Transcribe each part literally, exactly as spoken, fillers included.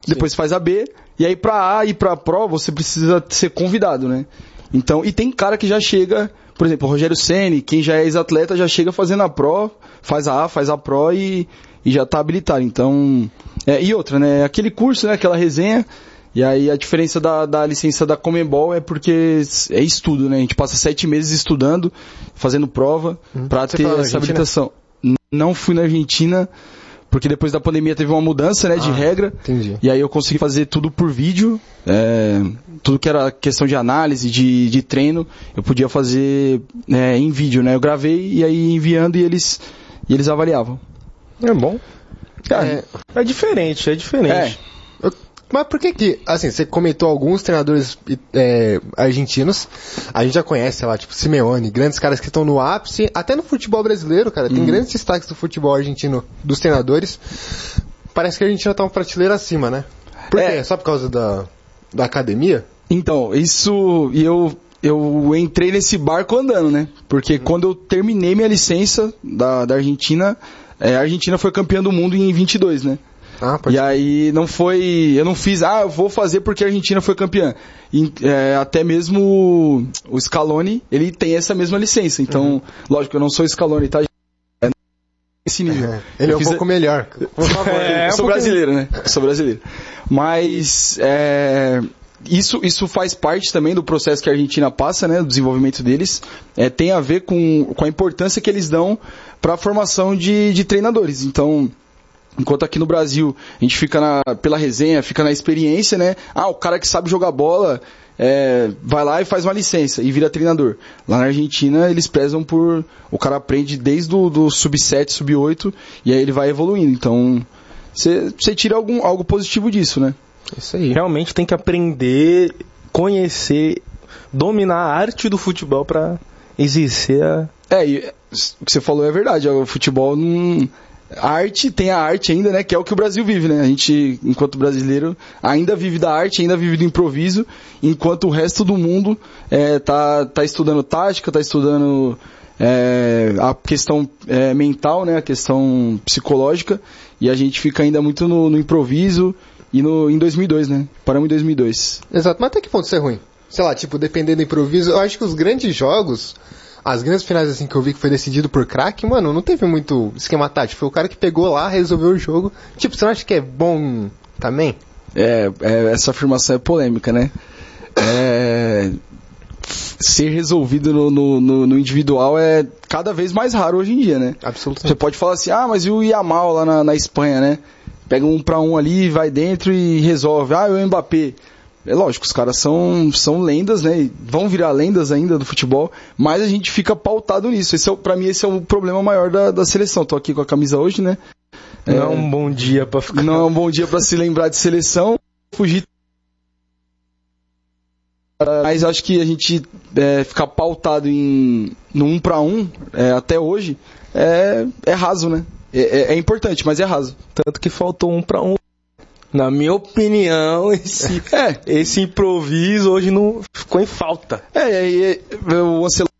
depois faz a B, e aí pra A e pra Pro você precisa ser convidado, né? Então, e tem cara que já chega, por exemplo, o Rogério Ceni, quem já é ex-atleta, já chega fazendo a Pro, faz a A, faz a Pro e, e já tá habilitado. Então, é, e outra, né? Aquele curso, né? Aquela resenha. E aí a diferença da, da licença da Conmebol é porque é estudo, né? A gente passa sete meses estudando, fazendo prova, hum. pra Você ter essa habilitação. Não fui na Argentina, porque depois da pandemia teve uma mudança, né, de ah, regra. Entendi. E aí eu consegui fazer tudo por vídeo, é, tudo que era questão de análise, de, de treino, eu podia fazer é, em vídeo, né? Eu gravei e aí enviando e eles, e eles avaliavam. É bom. É, é diferente, é diferente. É. Eu, mas por que que, assim, você comentou alguns treinadores é, argentinos, a gente já conhece, sei lá, tipo Simeone, grandes caras que estão no ápice, até no futebol brasileiro, cara, tem hum. grandes destaques do futebol argentino, dos treinadores. Parece que a Argentina tá uma prateleira acima, né? Por é. quê? Só por causa da, da academia? Então, isso, e eu, eu entrei nesse barco andando, né? Porque hum. quando eu terminei minha licença da, da Argentina, é, a Argentina foi campeã do mundo em vinte e dois, né? Ah, e ser. Aí não foi, eu não fiz, ah, eu vou fazer porque a Argentina foi campeã. E, é, até mesmo o Scaloni, ele tem essa mesma licença. Então, uhum. lógico, eu não sou Scaloni, tá? É esse nível. É, ele é um pouco a... melhor. Por favor, é, eu sou um brasileiro, né? Eu sou brasileiro. Mas é, isso, isso faz parte também do processo que a Argentina passa, né? Do desenvolvimento deles. É, tem a ver com, com a importância que eles dão para a formação de, de treinadores. Então, enquanto aqui no Brasil a gente fica na, pela resenha, fica na experiência, né? Ah, o cara que sabe jogar bola é, vai lá e faz uma licença e vira treinador. Lá na Argentina eles prezam por... O cara aprende desde o do sub sete, sub oito e aí ele vai evoluindo. Então você tira algum, algo positivo disso, né? Isso aí. Realmente tem que aprender, conhecer, dominar a arte do futebol para exercer a... É, e o que você falou é verdade. O futebol não... A arte, tem a arte ainda, né, que é o que o Brasil vive, né, a gente, enquanto brasileiro, ainda vive da arte, ainda vive do improviso, enquanto o resto do mundo é, tá, tá estudando tática, tá estudando é, a questão é, mental, né, a questão psicológica, e a gente fica ainda muito no, no improviso e no, em dois mil e dois, né, paramos em dois mil e dois. Exato, mas até que ponto isso é ruim? Sei lá, tipo, dependendo do improviso, eu acho que os grandes jogos... As grandes finais assim que eu vi que foi decidido por craque, mano, não teve muito esquema tático. Foi o cara que pegou lá, resolveu o jogo. Tipo, você não acha que é bom também? É, é essa afirmação é polêmica, né? É, ser resolvido no, no, no individual é cada vez mais raro hoje em dia, né? Absolutamente. Você pode falar assim, ah, mas e o Yamal lá na, na Espanha, né? Pega um pra um ali, vai dentro e resolve. Ah, e o Mbappé. É lógico, os caras são, são lendas, né? Vão virar lendas ainda do futebol, mas a gente fica pautado nisso. Esse é, pra mim, esse é o problema maior da, da seleção. Tô aqui com a camisa hoje, né? Não é um bom dia pra ficar... Não é um bom dia pra se lembrar de seleção. Fugir. Mas acho que a gente é, ficar pautado em, no um pra um, é, até hoje, é, é raso, né? É, é, é importante, mas é raso. Tanto que faltou um pra um. Na minha opinião, esse, é. esse improviso hoje não ficou em falta. É, e, e o Ancelotti.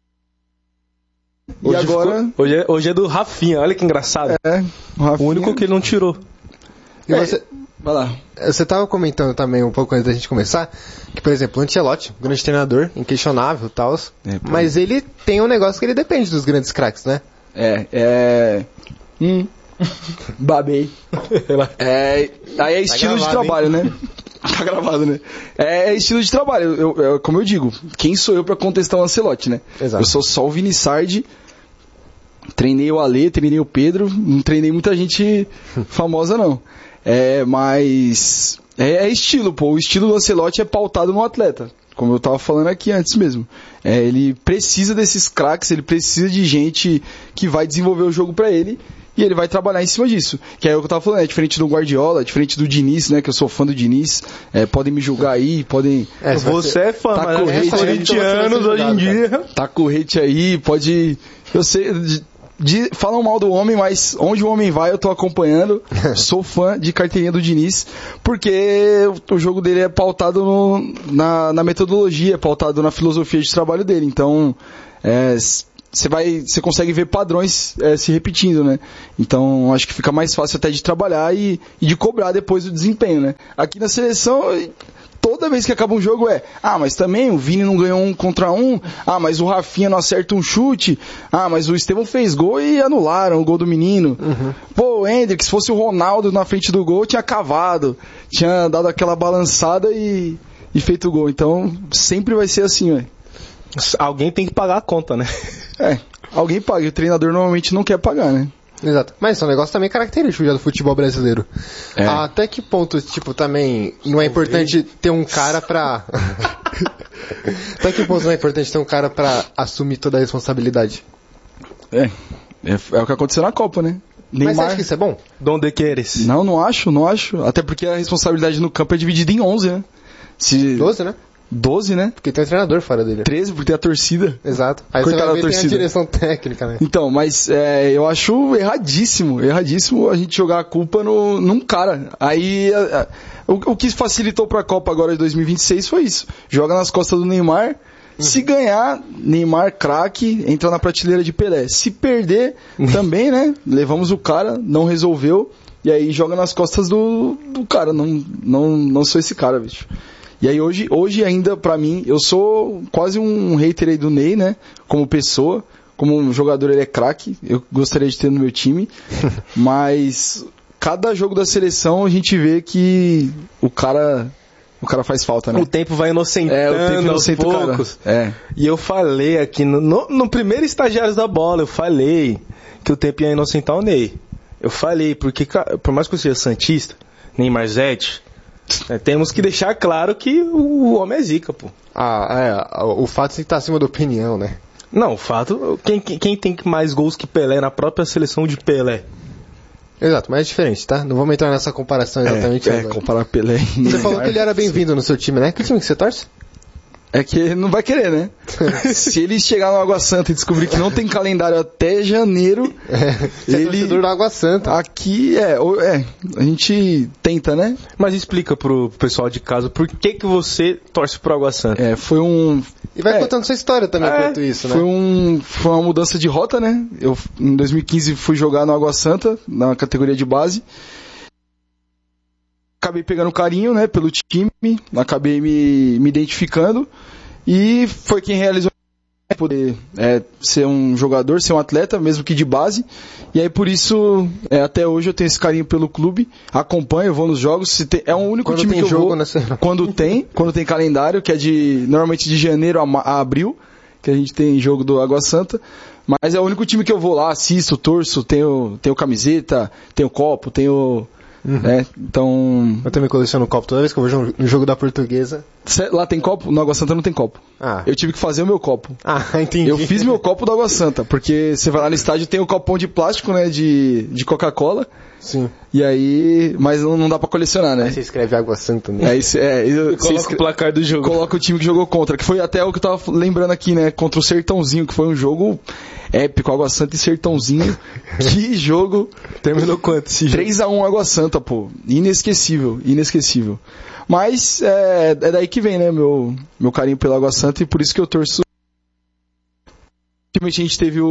E hoje agora. Ficou, hoje, é, hoje é do Rafinha, olha que engraçado. É, o, Rafinha... o único que ele não tirou. E é, você, vai lá. Você estava comentando também um pouco antes da gente começar, que, por exemplo, o Ancelotti, um grande treinador, inquestionável e tal, é, mas ele tem um negócio que ele depende dos grandes craques, né? É, é. Hum. Babei. É, aí é estilo tá gravado, de trabalho, hein? Né? Tá gravado, né? É, é estilo de trabalho. Eu, eu, como eu digo, quem sou eu pra contestar o Ancelotti, né? Exato. Eu sou só o Vini Sardi. Treinei o Ale, treinei o Pedro. Não treinei muita gente famosa, não. É, mas... É, é estilo, pô. O estilo do Ancelotti é pautado no atleta. Como eu tava falando aqui antes mesmo. É, ele precisa desses craques, ele precisa de gente que vai desenvolver o jogo pra ele. E ele vai trabalhar em cima disso. Que é o que eu tava falando, é diferente do Guardiola, é diferente do Diniz, né? Que eu sou fã do Diniz. É, podem me julgar aí, podem... É, você é fã, tá mas é corintianos hoje em dia. Tá corrente aí, pode... Eu sei... De, de, falam mal do homem, mas onde o homem vai eu tô acompanhando. Sou fã de carteirinha do Diniz, porque o, o jogo dele é pautado no, na, na metodologia, é pautado na filosofia de trabalho dele. Então, é... você vai, você consegue ver padrões é, se repetindo, né? Então, acho que fica mais fácil até de trabalhar e, e de cobrar depois o desempenho, né? Aqui na seleção, toda vez que acaba um jogo é, ah, mas também o Vini não ganhou um contra um, ah, mas o Rafinha não acerta um chute, ah, mas o Estevão fez gol e anularam o gol do menino. Uhum. Pô, o Hendrick, se fosse o Ronaldo na frente do gol, tinha cavado, tinha dado aquela balançada e, e feito o gol. Então, sempre vai ser assim, velho. Alguém tem que pagar a conta, né? É, alguém paga. O treinador normalmente não quer pagar, né? Exato. Mas isso é um negócio também característico já do futebol brasileiro. É. Até que ponto, tipo, também não é importante ter um cara pra... Até que ponto não é importante ter um cara pra assumir toda a responsabilidade? É, é, é o que aconteceu na Copa, né? Neymar... Mas você acha que isso é bom? Donde queres? Não, não acho, não acho. Até porque a responsabilidade no campo é dividida em onze, né? Se... doze, né? doze, né? Porque tem o treinador fora dele. treze, porque tem a torcida. Exato. Aí Coitada você vai ver, da torcida. tem a direção técnica, né? Então, mas é, eu acho erradíssimo, erradíssimo a gente jogar a culpa no, num cara. Aí, a, a, o, o que facilitou pra Copa agora de dois mil e vinte e seis foi isso. Joga nas costas do Neymar. Uhum. Se ganhar, Neymar craque, entra na prateleira de Pelé. Se perder, também, né? Levamos o cara, não resolveu. E aí joga nas costas do, do cara. Não, não, não sou esse cara, bicho. E aí hoje, hoje ainda, pra mim, eu sou quase um hater aí do Ney, né? Como pessoa, como um jogador, ele é craque. Eu gostaria de ter no meu time. Mas cada jogo da seleção a gente vê que o cara, o cara faz falta, né? O tempo vai inocentando, é, o tempo inocenta aos poucos. O cara. É. E eu falei aqui, no, no, no primeiro Estagiários da Bola, eu falei que o tempo ia inocentar o Ney. Eu falei, porque por mais que eu seja santista, Neymar Zete... É, temos que deixar claro que o homem é zica, pô. Ah, é, o fato de estar acima da opinião, né? Não, o fato... Quem, quem tem mais gols que Pelé na própria seleção de Pelé? Exato, mas é diferente, tá? Não vamos entrar nessa comparação exatamente. É, é comparar Pelé e Você falou que ele era bem-vindo no seu time, né? Que time que você torce? É que ele não vai querer, né? Se ele chegar no Água Santa e descobrir que não tem calendário até janeiro, é, ele... é torcedor da Água Santa. Aqui, é, é, a gente tenta, né? Mas explica pro pessoal de casa por que que você torce pro Água Santa. É, foi um... E vai é, contando sua história também é, enquanto isso, né? Foi, um, foi uma mudança de rota, né? Eu, em dois mil e quinze, fui jogar no Água Santa, na categoria de base. Acabei pegando carinho, né, pelo time, acabei me, me identificando e foi quem realizou poder é, ser um jogador, ser um atleta, mesmo que de base. E aí por isso, é, até hoje eu tenho esse carinho pelo clube, acompanho, vou nos jogos. Se tem, é o único quando time tem que eu jogo vou nessa... quando tem, quando tem calendário, que é de normalmente de janeiro a, a abril, que a gente tem jogo do Água Santa. Mas é o único time que eu vou lá, assisto, torço, tenho, tenho camiseta, tenho copo, tenho... Uhum. É, então... Eu também coleciono copo toda vez que eu vejo um jogo da Portuguesa. Lá tem copo? No Água Santa não tem copo. Ah. Eu tive que fazer o meu copo. Ah, entendi. Eu fiz meu copo do Água Santa, porque você vai lá no estádio e tem o copão de plástico, né, de, de Coca-Cola. Sim. E aí... Mas não, não dá pra colecionar, né? Aí você escreve Água Santa, né? Aí você, é, eu, coloca escreve, o placar do jogo. Coloca o time que jogou contra, que foi até o que eu tava lembrando aqui, né, contra o Sertãozinho, que foi um jogo épico, Água Santa e Sertãozinho. Que jogo! Terminou quanto esse jogo? três a um Água Santa, pô. Inesquecível, inesquecível. Mas é, é daí que vem, né, meu, meu carinho pela Água Santa e por isso que eu torço. Ultimamente a gente teve o,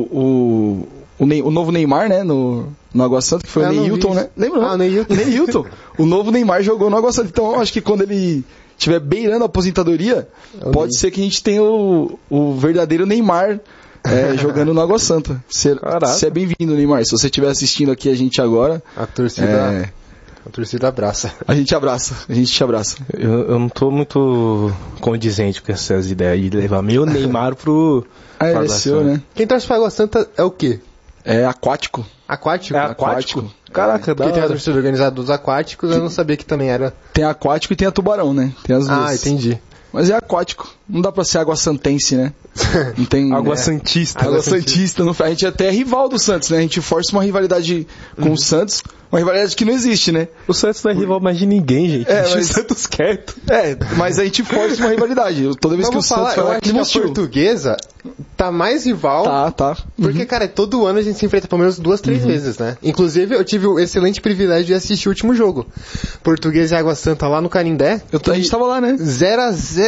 o, o, Ney, o novo Neymar, né, no, no Água Santa, que foi eu o Neilton, né? Lembra? Ah, o Neilton. Neilton. O novo Neymar jogou no Água Santa. Então eu acho que quando ele estiver beirando a aposentadoria, é pode Ney. ser que a gente tenha o, o verdadeiro Neymar é, jogando no Água Santa. Você é bem-vindo, Neymar. Se você estiver assistindo aqui a gente agora... A torcida... É... A torcida abraça. A gente abraça, a gente te abraça. Eu, eu não tô muito condizente com essas ideias de levar meu Neymar pro... Ah, é seu, né? Quem torce pra Água Santa é o quê? É aquático. Aquático? É aquático? aquático. Caraca, porque tem a torcida organizada dos aquáticos, eu não sabia que também era... Tem aquático e tem a tubarão, né? Tem as duas. Ah, entendi. Mas é aquático. Não dá pra ser água santense, né? Não tem... água é, santista. Água, água santista. santista. Não, a gente até é rival do Santos, né? A gente força uma rivalidade com uhum. o Santos. Uma rivalidade que não existe, né? O Santos não é rival mais de ninguém, gente. É, deixa mas... o Santos quieto. É, mas a gente força uma rivalidade. Toda vez Vamos que o falar, Santos fala aquele motivo. A Portuguesa tá mais rival. Tá, tá. Porque, uhum. cara, todo ano a gente se enfrenta pelo menos duas, três uhum. vezes, né? Inclusive, eu tive o excelente privilégio de assistir o último jogo. Portuguesa e Água Santa lá no Canindé. Eu, a gente tava lá, né? zero a zero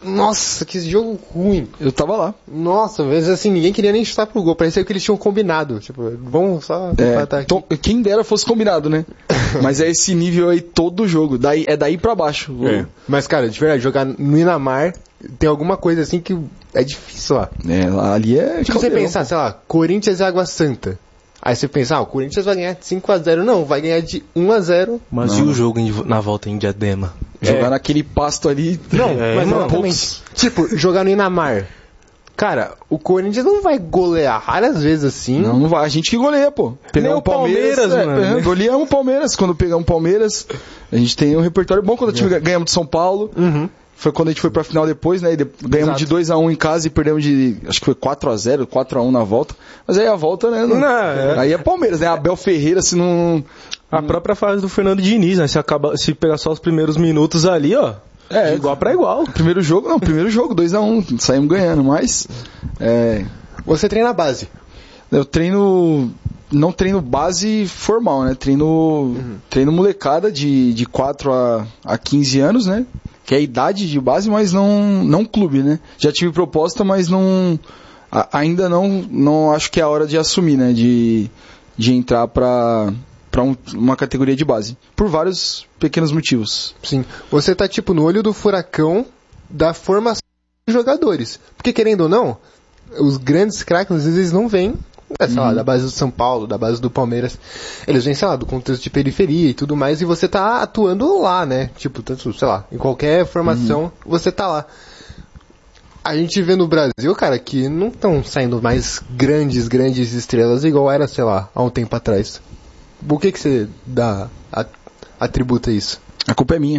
Nossa, que jogo ruim. Eu tava lá. Nossa, às vezes assim, ninguém queria nem chutar pro gol. Parecia que eles tinham combinado. Tipo, vamos só empatar É, aqui. to- quem dera fosse combinado, né? Mas é esse nível aí todo jogo. Daí, é daí pra baixo. O- É. Mas, cara, de verdade, jogar no Inamar tem alguma coisa assim que é difícil lá. É, lá- ali é. Tipo, você caldeirão, pensar, sei lá, Corinthians e Água Santa. Aí você pensa, ah, o Corinthians vai ganhar de cinco a zero. Não, vai ganhar de um a zero. Mas Não, e não. o jogo em- na volta em Diadema? pô. Jogar É. naquele pasto ali. Não, É, mas mano, não, também. poucos. Tipo, jogar no Inamar. Cara, o Corinthians não vai golear raras vezes assim. Não, não vai. A gente que goleia, pô. Nem o Palmeiras, é, mano. é, goleamos o Palmeiras. Quando pegamos o Palmeiras, a gente tem um repertório bom. Quando o time ganhamos de São Paulo, Uhum. foi quando a gente foi pra final depois, né? E de- ganhamos Exato. de dois a um em casa e perdemos de, acho que foi quatro a zero, quatro a um na volta. Mas aí a volta, né? Não, Não, é. Aí é Palmeiras, né? Abel Ferreira, se não... A própria fase do Fernando Diniz, né? Se, acaba, se pegar só os primeiros minutos ali, ó. É, de igual pra igual. Primeiro jogo, não, primeiro jogo, dois a um, saímos ganhando, mas... É, Você treina a base. eu treino... Não treino base formal, né? Treino, treino molecada de, de quatro a quinze anos, né? Que é a idade de base, mas não, não clube, né? Já tive proposta, mas não... a- ainda não, não acho que é a hora de assumir, né? De, de entrar pra, pra um- uma categoria de base. Por vários pequenos motivos. Sim. Você tá, tipo, no olho do furacão da formação dos jogadores. Porque, querendo ou não, os grandes craques, às vezes, eles não vêm, é, sei lá, da base do São Paulo, da base do Palmeiras. Eles vêm, sei lá, do contexto de periferia e tudo mais, e você tá atuando lá, né? Tipo, tanto, sei lá, em qualquer formação, você tá lá. A gente vê no Brasil, cara, que não estão saindo mais grandes, grandes estrelas igual era, sei lá, há um tempo atrás. O que que você dá, a- atributa isso? A culpa é minha.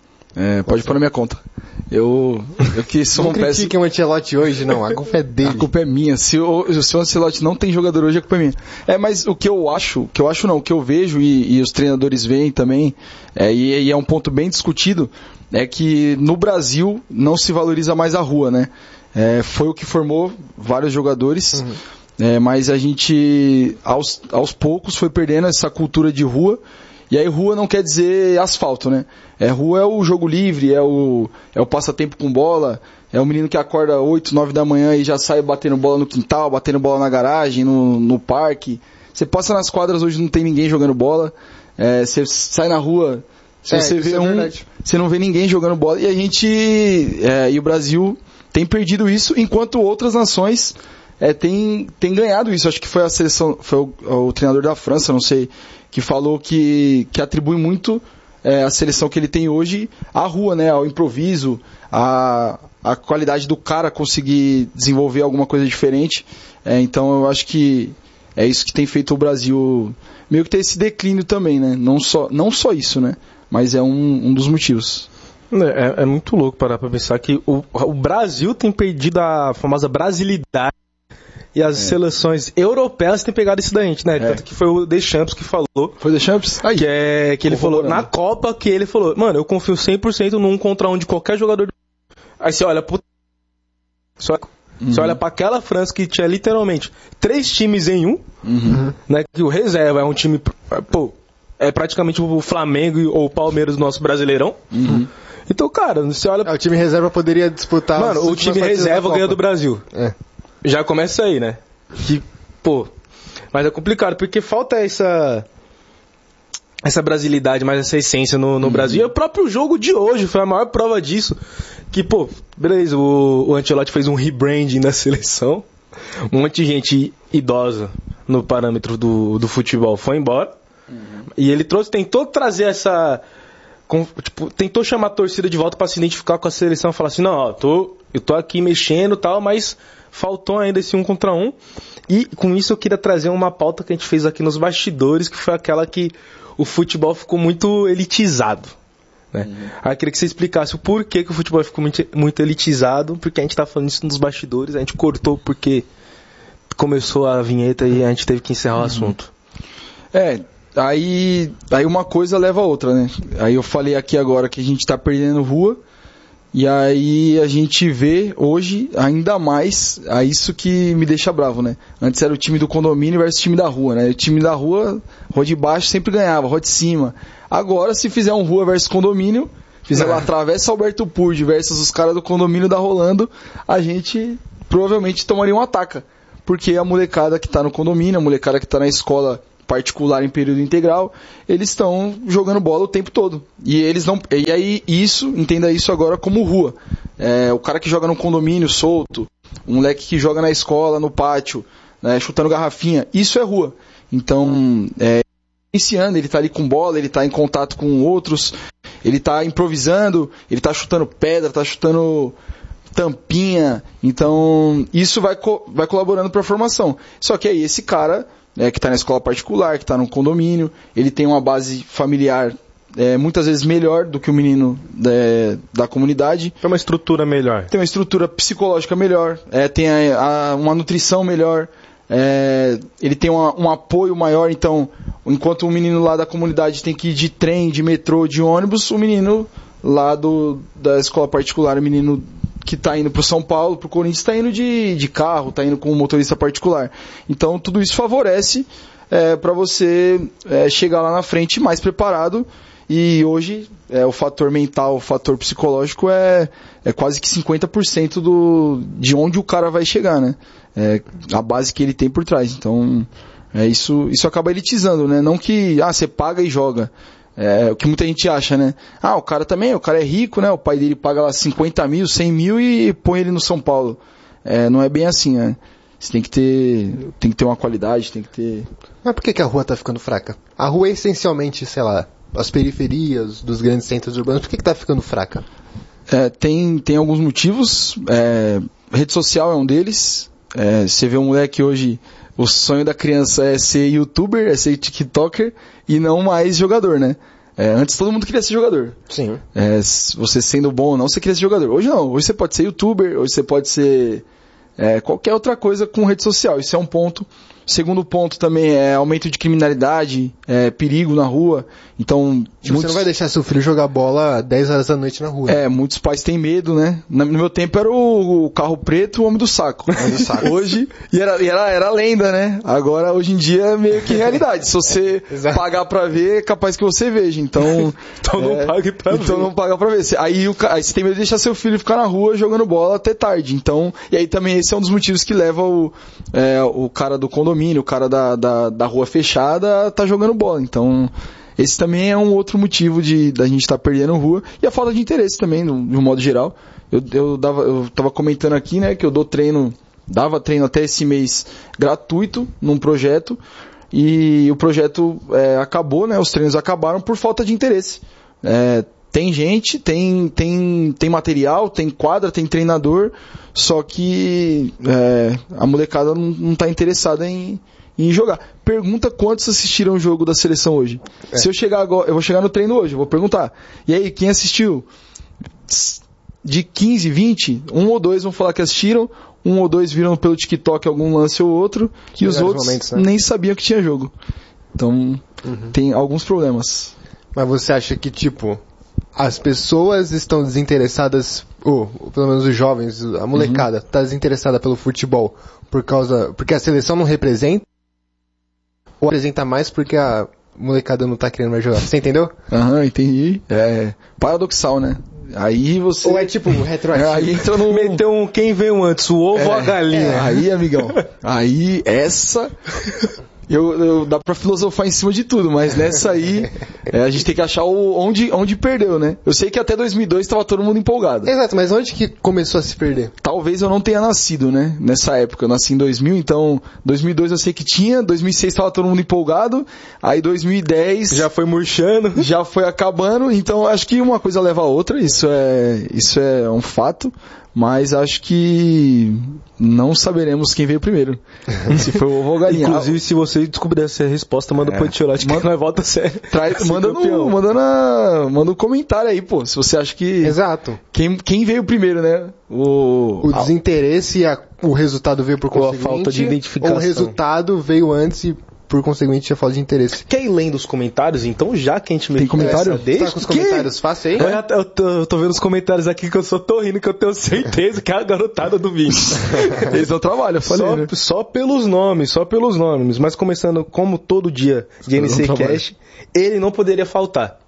É, pode pôr na minha conta. Eu, eu que sou Não um péssimo... critiquem o Ancelotti hoje, não. A culpa é dele. A culpa é minha. Se o, se o Ancelotti não tem jogador hoje, a culpa é minha. É, mas o que eu acho, o que eu acho não, o que eu vejo e, e os treinadores veem também, é, e, e é um ponto bem discutido, é que no Brasil não se valoriza mais a rua, né? É, foi o que formou vários jogadores, é, mas a gente, aos, aos poucos, foi perdendo essa cultura de rua. E aí rua não quer dizer asfalto, né? É, rua é o jogo livre, é o, é o passatempo com bola, é o menino que acorda oito, nove da manhã e já sai batendo bola no quintal, batendo bola na garagem, no, no parque. Você passa nas quadras, hoje não tem ninguém jogando bola. É, você sai na rua, se É, você isso vê é um, verdade. você não vê ninguém jogando bola. E a gente, é, e o Brasil tem perdido isso, enquanto outras nações é, têm tem ganhado isso. Acho que foi a seleção, foi o, o treinador da França, não sei, que falou que, que atribui muito é, a seleção que ele tem hoje à rua, né, ao improviso, à, à qualidade do cara conseguir desenvolver alguma coisa diferente. É, então eu acho que é isso que tem feito o Brasil meio que ter esse declínio também, né? Não só, não só isso, né? Mas é um, um dos motivos. É, é muito louco parar pra pensar que o, o Brasil tem perdido a famosa brasilidade e as seleções europeias têm pegado isso da gente, né? Tanto que foi o Deschamps que falou. Foi The Champs? Aí. Que, é, que ele falou Corroborando. na Copa, que ele falou, mano, eu confio cem por cento num contra um de qualquer jogador. Aí você olha pro... Você você olha pra aquela França que tinha literalmente três times em um, Uhum. né? Que o reserva é um time, pô, é praticamente o Flamengo ou o Palmeiras do nosso Brasileirão. Uhum. Então, cara, você olha... Ah, o time reserva poderia disputar... Mano, as o últimas time partidas da reserva Copa. ganha do Brasil. É. Já começa aí, né? Que, pô... Mas é complicado, porque falta essa... Essa brasilidade, mais essa essência no, no Brasil. E o próprio jogo de hoje foi a maior prova disso. Que, pô, beleza, o, o Ancelotti fez um rebranding da seleção. Um monte de gente idosa no parâmetro do, do futebol foi embora. E ele trouxe, tentou trazer essa... com- tipo, tentou chamar a torcida de volta pra se identificar com a seleção e falar assim, não, ó, tô, eu tô aqui mexendo e tal, mas faltou ainda esse um contra um. E com isso eu queria trazer uma pauta que a gente fez aqui nos bastidores, que foi aquela que o futebol ficou muito elitizado. Né? Aí eu queria que você explicasse o porquê que o futebol ficou muito, muito elitizado, porque a gente tá falando isso nos bastidores, a gente cortou porque começou a vinheta e a gente teve que encerrar o assunto. É, aí, aí uma coisa leva a outra, né? Aí eu falei aqui agora que a gente tá perdendo rua, e aí a gente vê hoje ainda mais, a isso que me deixa bravo, né? Antes era o time do condomínio versus o time da rua, né? O time da rua, rua de baixo sempre ganhava, rua de cima. Agora, se fizer um rua versus condomínio, fizer Não. lá Travessa Alberto Purdi versus os caras do condomínio da Rolando, a gente provavelmente tomaria um ataque. Porque a molecada que tá no condomínio, a molecada que tá na escola particular em período integral, eles estão jogando bola o tempo todo. E eles não. E aí, isso, entenda isso agora como rua. É, o cara que joga no condomínio solto, um moleque que joga na escola, no pátio, né, chutando garrafinha, isso é rua. Então, é, iniciando, ele tá ali com bola, ele tá em contato com outros, ele tá improvisando, ele tá chutando pedra, tá chutando tampinha. Então, isso vai, co- vai colaborando para a formação. Só que aí, esse cara, é, que está na escola particular, que está no condomínio, ele tem uma base familiar é, muitas vezes melhor do que o menino é, da comunidade. Tem uma estrutura melhor. Tem uma estrutura psicológica melhor, é, tem a, a, uma nutrição melhor, é, ele tem uma, um apoio maior. Então, enquanto o menino lá da comunidade tem que ir de trem, de metrô, de ônibus, o menino lá do, da escola particular, o menino que está indo para o São Paulo, para o Corinthians, está indo de, de carro, está indo com um motorista particular. Então, tudo isso favorece é, para você é, chegar lá na frente mais preparado. E hoje, é, o fator mental, o fator psicológico é, é quase que cinquenta por cento do, de onde o cara vai chegar, né? É a base que ele tem por trás. Então, é, isso, isso acaba elitizando, né? Não que, ah, você paga e joga. É o que muita gente acha, né? Ah, o cara também, o cara é rico, né? O pai dele paga lá cinquenta mil, cem mil e põe ele no São Paulo. É, não é bem assim, né? Você tem que ter, tem que ter uma qualidade, tem que ter... Mas por que, que a rua tá ficando fraca? A rua é essencialmente, sei lá, as periferias dos grandes centros urbanos. Por que, que tá ficando fraca? É, tem, tem alguns motivos. É, rede social é um deles. É, você vê um moleque hoje... O sonho da criança é ser youtuber, é ser tiktoker e não mais jogador, né? É, antes todo mundo queria ser jogador. Sim. É, você sendo bom ou não, você queria ser jogador. Hoje não, hoje você pode ser youtuber, hoje você pode ser é, qualquer outra coisa com rede social. Isso é um ponto. Segundo ponto também é aumento de criminalidade, é, perigo na rua. Então, Tipo, muitos... você não vai deixar seu filho jogar bola dez horas da noite na rua. É, muitos pais têm medo, né? No meu tempo era o, o carro preto, o homem do saco. Homem do saco. Hoje, e era, e era, era lenda, né? Agora, hoje em dia, é meio que realidade. Se você pagar pra ver, é capaz que você veja. Então, então não é, pague pra então ver. Então não paga pra ver. Aí, o, aí você tem medo de deixar seu filho ficar na rua jogando bola até tarde. Então, e aí também esse é um dos motivos que leva o, é, o cara do condomínio, o cara da, da, da rua fechada, tá jogando bola. Então, esse também é um outro motivo de da gente estar tá perdendo rua. E a falta de interesse também, no, de um modo geral. Eu, eu, dava, eu tava comentando aqui, né, que eu dou treino, dava treino até esse mês gratuito num projeto. E o projeto é, acabou, né, os treinos acabaram por falta de interesse. É, tem gente, tem, tem, tem material, tem quadra, tem treinador, só que é, a molecada não, não tá interessada em... em jogar. Pergunta quantos assistiram o jogo da seleção hoje. É. Se eu chegar agora, eu vou chegar no treino hoje, eu vou perguntar. E aí, quem assistiu? De quinze, vinte, um ou dois vão falar que assistiram, um ou dois viram pelo TikTok algum lance ou outro, que e os outros momentos, né? Nem sabiam que tinha jogo. Então, uhum. Tem alguns problemas. Mas você acha que, tipo, as pessoas estão desinteressadas, ou pelo menos os jovens, a molecada, está uhum. desinteressada pelo futebol por causa, porque a seleção não representa? Ou apresenta mais porque a molecada não tá querendo mais jogar? Você entendeu? Aham, uhum, entendi. É paradoxal, né? Aí você... Ou é tipo retroativo. Aí entra no... Meteu um quem veio antes, o ovo é, ou a galinha. É, aí, amigão, aí essa... Eu, eu, dá pra filosofar em cima de tudo, mas nessa aí é, a gente tem que achar o, onde, onde perdeu, né? Eu sei que até dois mil e dois tava todo mundo empolgado. Exato, mas onde que começou a se perder? Talvez eu não tenha nascido, né? Nessa época, eu nasci em dois mil, então dois mil e dois eu sei que tinha, dois mil e seis tava todo mundo empolgado, aí dois mil e dez... Já foi murchando. Já foi acabando, então acho que uma coisa leva a outra, isso é, isso é um fato. Mas acho que não saberemos quem veio primeiro. Se foi o ovo ou a galinha. Inclusive, se você descobrir essa resposta, manda é. pro Etiolate que manda, nós volta a sério. Traz, manda, no, manda, na, manda um comentário aí, pô. Se você acha que... Exato. Quem, quem veio primeiro, né? O, o desinteresse e a, o resultado veio por conseguinte. Ou a falta de identificação. Ou o resultado veio antes e... por conseguinte, a falta de interesse. Quer ir lendo os comentários, então, já que a gente... Tem comentário? Deixa tá com os que? comentários, faça aí. Eu, é. eu, tô, eu tô vendo os comentários aqui que eu só tô rindo, que eu tenho certeza que é a garotada do vídeo. Eles não trabalham, eu falei, só, né? só pelos nomes, só pelos nomes. Mas começando, como todo dia de N C Cast, ele não poderia faltar.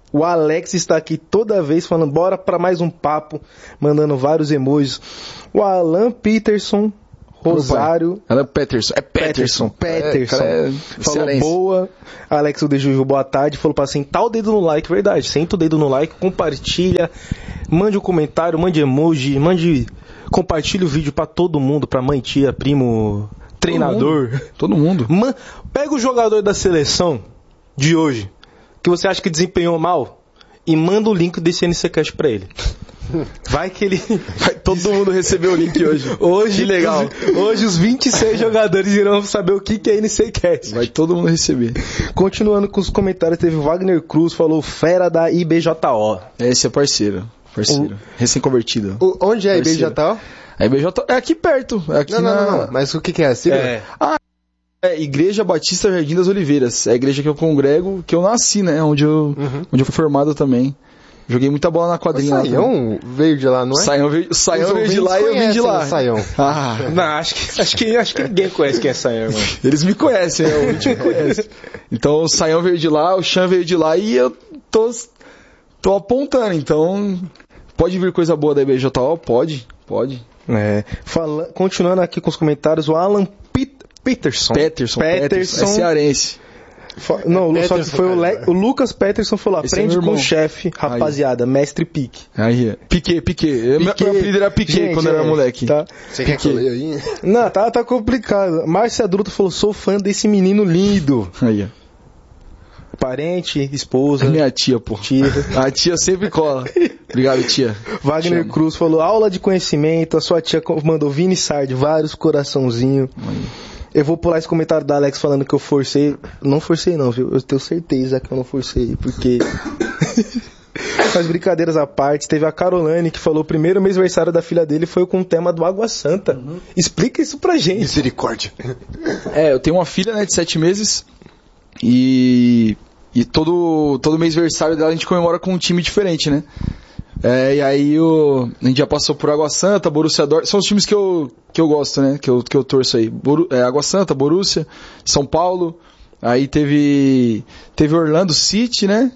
O Alex está aqui toda vez falando, bora pra mais um papo, mandando vários emojis. O Alan Peterson, Rosário... Alan Peterson, é Peterson. Peterson, é, é falou cearense. boa. Alex o Dejuju, boa tarde. Falou pra sentar o dedo no like, verdade. Senta o dedo no like, compartilha, mande um comentário, mande emoji, mande... Compartilha o vídeo pra todo mundo, pra mãe, tia, primo, treinador. Todo mundo. Man, pega o jogador da seleção de hoje, que você acha que desempenhou mal, e manda o link desse N C Cast pra ele. Vai que ele... Vai todo mundo receber o link hoje. Hoje, que legal. Os, hoje os vinte e seis jogadores irão saber o que, que é N C Cast. Vai todo mundo receber. Continuando com os comentários, teve o Wagner Cruz, falou fera da I B J O. Esse é parceiro. Parceiro. O... Recém-convertido. O, onde é a I B J O? A I B J O é aqui perto. É aqui não, na... não, não, não. Mas o que, que é a sigla? É. Ah, é Igreja Batista Jardim das Oliveiras. É a igreja que eu congrego, que eu nasci, né? Onde eu, uhum. onde eu fui formado também. Joguei muita bola na quadrinha. O Saião lá, veio de lá, não é? Saião veio, Saião veio de lá e eu vim de lá. Saião. Ah. Não, acho que, acho, que, acho que ninguém conhece quem é Saião, irmão. Eles me conhecem, né? O ouvinte me conhece. Então o Saião veio de lá, o Chan veio de lá e eu tô, tô apontando. Então, pode vir coisa boa da I B J O? Pode, pode. É, fala, continuando aqui com os comentários, o Alan Pit, Peterson. Peterson. Peterson. Peterson. É cearense. Não, é só que foi o, Le, o Lucas Peterson falou, aprende é com o chefe, rapaziada, aí. Mestre Pique. Aí, Pique, Pique. Meu apelido era Pique Gente, quando é, eu era moleque. Tá. Você quer que eu leia aí? Não, tá, tá complicado. Márcia Druto falou, sou fã desse menino lindo. Aí, parente, esposa. É minha tia, pô. Tia. A tia sempre cola. Obrigado, tia. Wagner Chama. Cruz falou, aula de conhecimento, a sua tia mandou Vini Sard, vários coraçãozinhos. Eu vou pular esse comentário da Alex falando que eu forcei. Não forcei não, viu? Eu tenho certeza que eu não forcei, porque... Mas brincadeiras à parte, teve a Caroline que falou o primeiro mês aniversário da filha dele foi com o tema do Água Santa. Uhum. Explica isso pra gente. Misericórdia. É, eu tenho uma filha, né, de sete meses e... E todo, todo mês aniversário dela a gente comemora com um time diferente, né? É, e aí o, a gente já passou por Água Santa, Borussia Dortmund, são os times que eu, que eu gosto, né? Que eu, que eu torço aí. Boru, é, Água Santa, Borussia, São Paulo, aí teve, teve Orlando City, né?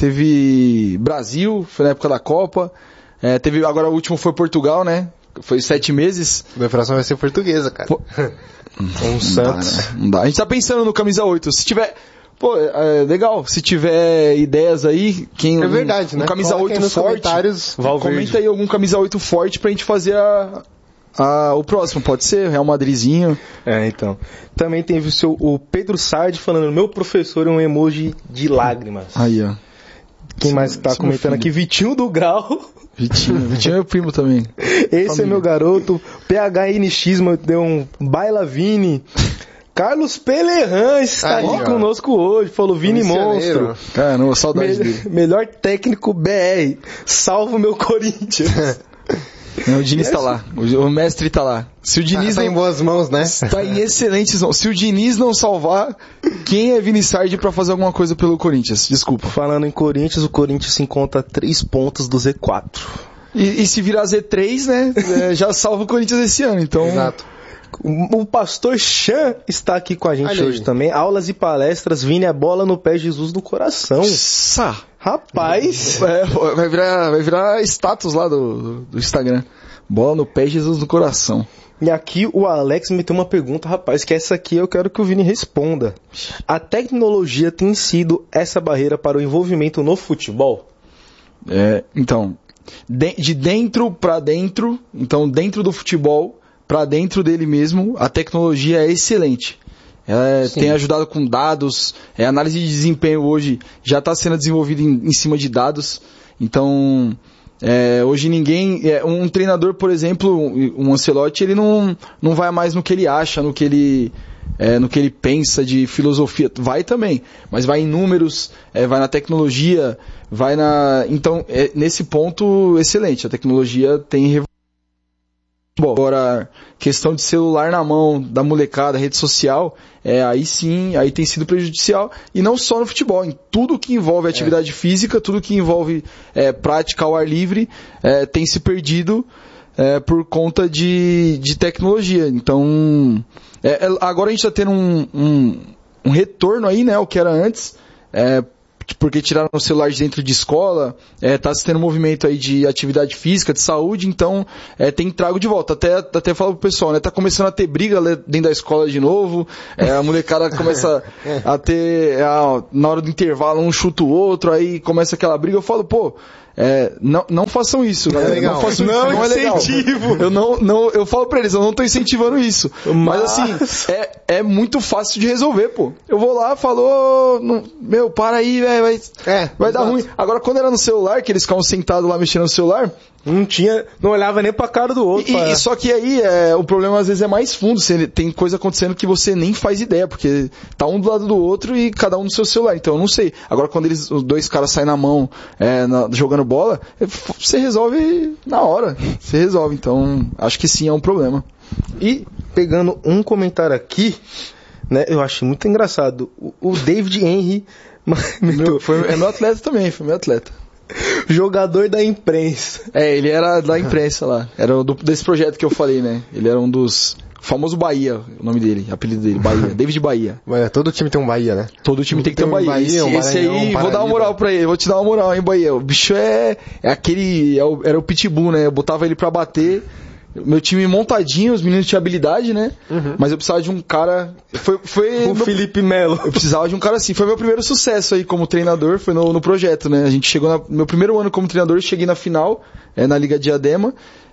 Teve Brasil, foi na época da Copa, é, teve, agora o último foi Portugal, né? Foi sete meses. Minha fração vai ser portuguesa, cara. Pô, um Santos. Dá, né? Não dá. A gente tá pensando no camisa oito, se tiver... Pô, é legal, se tiver ideias aí, quem é verdade, um, um né? camisa oito forte, comenta aí algum camisa oito forte pra gente fazer a, a, o próximo, pode ser Real Madridzinho. É, então. Também teve o, seu, o Pedro Sardi falando, meu professor é um emoji de lágrimas. Aí, ó. Quem mais esse, tá esse comentando aqui? Vitinho do Grau. Vitinho, Vitinho é meu primo também. Esse Família. É meu garoto. P H N X deu um Baila Vini. Carlos Pelerran está Aí, aqui ó. conosco hoje, falou Vini Monstro. Caramba, saudade Me- dele. Melhor técnico B R, salva o meu Corinthians. Não, o Diniz tá lá, o mestre tá lá. Se o Diniz tá, tá não... em boas mãos, né? Tá em excelentes mãos. Se o Diniz não salvar, quem é Vini Sardi pra fazer alguma coisa pelo Corinthians? Desculpa. Falando em Corinthians, o Corinthians se encontra a três pontos do Z quatro. E, e se virar Z três, né, já salva o Corinthians esse ano, então... Exato. O pastor Chan está aqui com a gente Olha hoje aí. também. Aulas e palestras, Vini, a bola no pé, Jesus no coração. Nossa! Rapaz! É, vai, virar, vai virar status lá do, do Instagram. Bola no pé, Jesus no coração. E aqui o Alex me tem uma pergunta, rapaz, que essa aqui eu quero que o Vini responda. A tecnologia tem sido essa barreira para o envolvimento no futebol? É, então, de, de dentro para dentro, então dentro do futebol, para dentro dele mesmo, a tecnologia é excelente. Ela Sim. tem ajudado com dados, é, análise de desempenho hoje já está sendo desenvolvida em, em cima de dados. Então, é, hoje ninguém... É, um treinador, por exemplo, um Ancelotti, ele não, não vai mais no que ele acha, no que ele, é, no que ele pensa de filosofia. Vai também, mas vai em números, é, vai na tecnologia, vai na... Então, é, nesse ponto, excelente. A tecnologia tem revolucionado. Bom, agora, questão de celular na mão da molecada, rede social, é, aí sim, aí tem sido prejudicial, e não só no futebol, em tudo que envolve atividade é. física, tudo que envolve é, prática ao ar livre, é, tem se perdido é, por conta de, de tecnologia. Então, é, agora a gente está tendo um, um, um retorno aí, né, o que era antes, é, porque tiraram o celular de dentro de escola, é, tá se tendo um movimento aí de atividade física, de saúde, então é, tem trago de volta. Até, até falo pro pessoal, né, tá começando a ter briga dentro da escola de novo, é, a molecada começa a ter, a, na hora do intervalo, um chuta o outro, aí começa aquela briga, eu falo, pô, É, não, não façam isso, galera. É legal. Não façam não, isso, não é legal. incentivo. Eu não, não, eu falo pra eles, eu não tô incentivando isso. Mas, Mas assim, é, é muito fácil de resolver, pô. Eu vou lá, falou, não, meu, para aí, velho, vai, É, vai dar exato. ruim. Agora, quando era no celular, que eles ficavam sentados lá mexendo no celular, Não tinha, não olhava nem pra cara do outro. e, pra... e só que aí é, o problema às vezes é mais fundo, você, tem coisa acontecendo que você nem faz ideia, porque tá um do lado do outro e cada um no seu celular, então eu não sei. Agora quando eles, os dois caras saem na mão é, na, jogando bola, você resolve na hora, você resolve, então acho que sim, é um problema. E pegando um comentário aqui, né, eu achei muito engraçado. O, o David Henry, Meu, foi, é meu atleta também, foi meu atleta. jogador da imprensa. É, ele era da imprensa lá, era do, desse projeto que eu falei, né, ele era um dos... Famoso Bahia, o nome dele, apelido dele, Bahia, David Bahia. Mas todo time tem um Bahia, né? Todo time tem que ter um Bahia. Bahia, Esse, um esse Maranhão, aí, um vou dar uma moral pra ele, vou te dar uma moral, hein, Bahia. O bicho é, é aquele, é o, era o pitbull, né? Eu botava ele pra bater. Meu time montadinho, os meninos tinham habilidade, né? Uhum. Mas eu precisava de um cara... Foi, foi O meu, Felipe Melo. eu precisava de um cara assim. Foi meu primeiro sucesso aí como treinador, foi no, no projeto, né? A gente chegou no meu primeiro ano como treinador, cheguei na final, é, na Liga Diadema.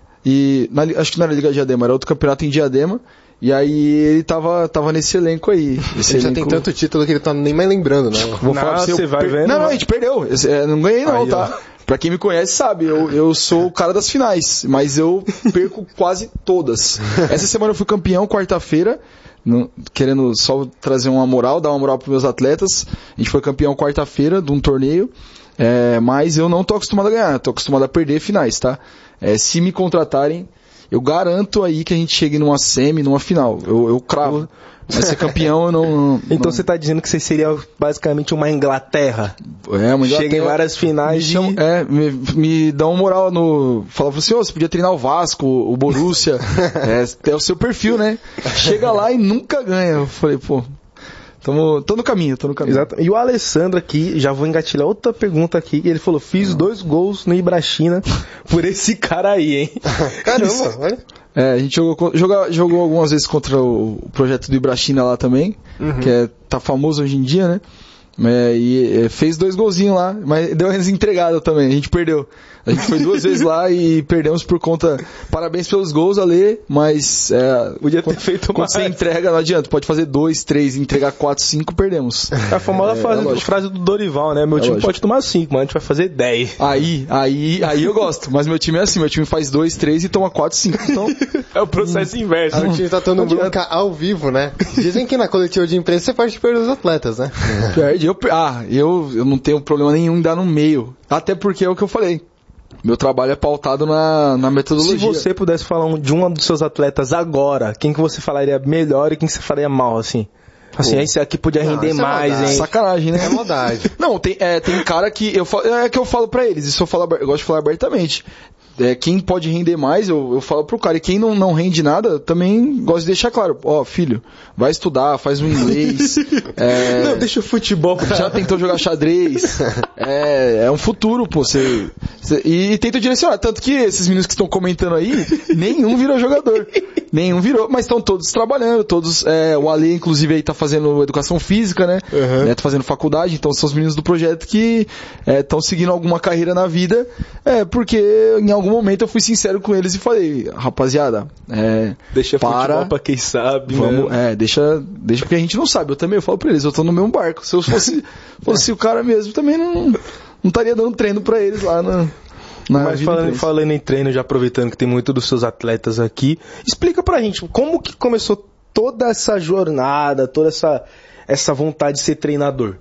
E, na, acho que não era Liga Diadema, era outro campeonato em Diadema. E aí ele tava, tava nesse elenco aí. Esse Ele já elenco... tem tanto título que ele tá nem mais lembrando, né? Vou Não, falar pra você, você eu vai per... vendo, Não, não, vai. a gente perdeu. Esse, é, não ganhei não, Aí, tá? ó. Pra quem me conhece sabe, eu, eu sou o cara das finais, mas eu perco quase todas. Essa semana eu fui campeão, quarta-feira, no, querendo só trazer uma moral, dar uma moral pros meus atletas. A gente foi campeão quarta-feira de um torneio, é, mas eu não tô acostumado a ganhar, tô acostumado a perder finais, tá? É, se me contratarem, eu garanto aí que a gente chegue numa semi, numa final. Eu, eu cravo. Mas ser campeão eu não... não Então não... você tá dizendo que você seria basicamente uma Inglaterra. É, uma Chega em Inglaterra, várias finais me chama- e... É, me, me dá uma moral no... Falava assim, ô, você podia treinar o Vasco, o Borussia, é, é o seu perfil, né? Chega lá e nunca ganha. Eu falei, pô, tamo, tô no caminho, tô no caminho. Exato. E o Alessandro aqui, já vou engatilhar outra pergunta aqui, ele falou, fiz dois gols no Ibrachina por esse cara aí, hein? Caramba, olha. É, a gente jogou, co- joga, jogou algumas vezes contra o, o projeto do Ibrachina lá também, Uhum. que é, tá famoso hoje em dia, né? É, e é, fez dois golzinhos lá, mas deu uma desentregada também, a gente perdeu. A gente foi duas vezes lá e perdemos por conta... Parabéns pelos gols, Ale, mas... É, Podia ter feito quando mais. você entrega, não adianta. Pode fazer dois, três, entregar quatro, cinco, perdemos. É a famosa É, frase, é lógico. frase do Dorival, né? Meu É time lógico. pode tomar cinco, mas a gente vai fazer dez. Aí, aí, aí eu gosto. Mas meu time é assim, meu time faz dois, três e toma quatro, cinco. Então, É o processo inverso. O time tá dando bronca ao vivo, né? Dizem que na coletiva de imprensa você pode perder os atletas, né? perde. Eu, ah, eu, eu não tenho problema nenhum em dar no meio. Até porque é o que eu falei. Meu trabalho é pautado na, na metodologia. Se você pudesse falar um, de um dos seus atletas agora, quem que você falaria melhor e quem que você falaria mal, assim? Assim, Pô. esse aqui podia Não, render isso é mais, maldade. hein? Sacanagem, né? É maldade. Não, tem, é, tem cara que eu falo, é que eu falo pra eles, isso eu, falo, aber- eu gosto de falar abertamente. É, quem pode render mais, eu, eu falo pro cara. E quem não, não rende nada, também gosto de deixar claro. Ó, filho, vai estudar, faz um inglês. é, Não, deixa o futebol pra... já tentou jogar xadrez. É, é um futuro, pô. Cê, cê, e, e tenta direcionar. Tanto que esses meninos que estão comentando aí, nenhum virou jogador. Nenhum virou, mas estão todos trabalhando, todos, é, o Ale, inclusive, aí tá fazendo educação física, né? Uhum. Né, tá fazendo faculdade, então são os meninos do projeto que estão seguindo alguma carreira na vida, é, porque em algum momento eu fui sincero com eles e falei, rapaziada, é, Deixa para, futebol pra quem sabe, vamos, né? é, deixa, deixa porque a gente não sabe, eu também eu falo pra eles, eu tô no mesmo barco, se eu fosse, fosse o cara mesmo, também não, não estaria dando treino pra eles lá na... Na Mas vida falando, deles. falando em treino, já aproveitando que tem muito dos seus atletas aqui, explica pra gente como que começou toda essa jornada, toda essa, essa vontade de ser treinador.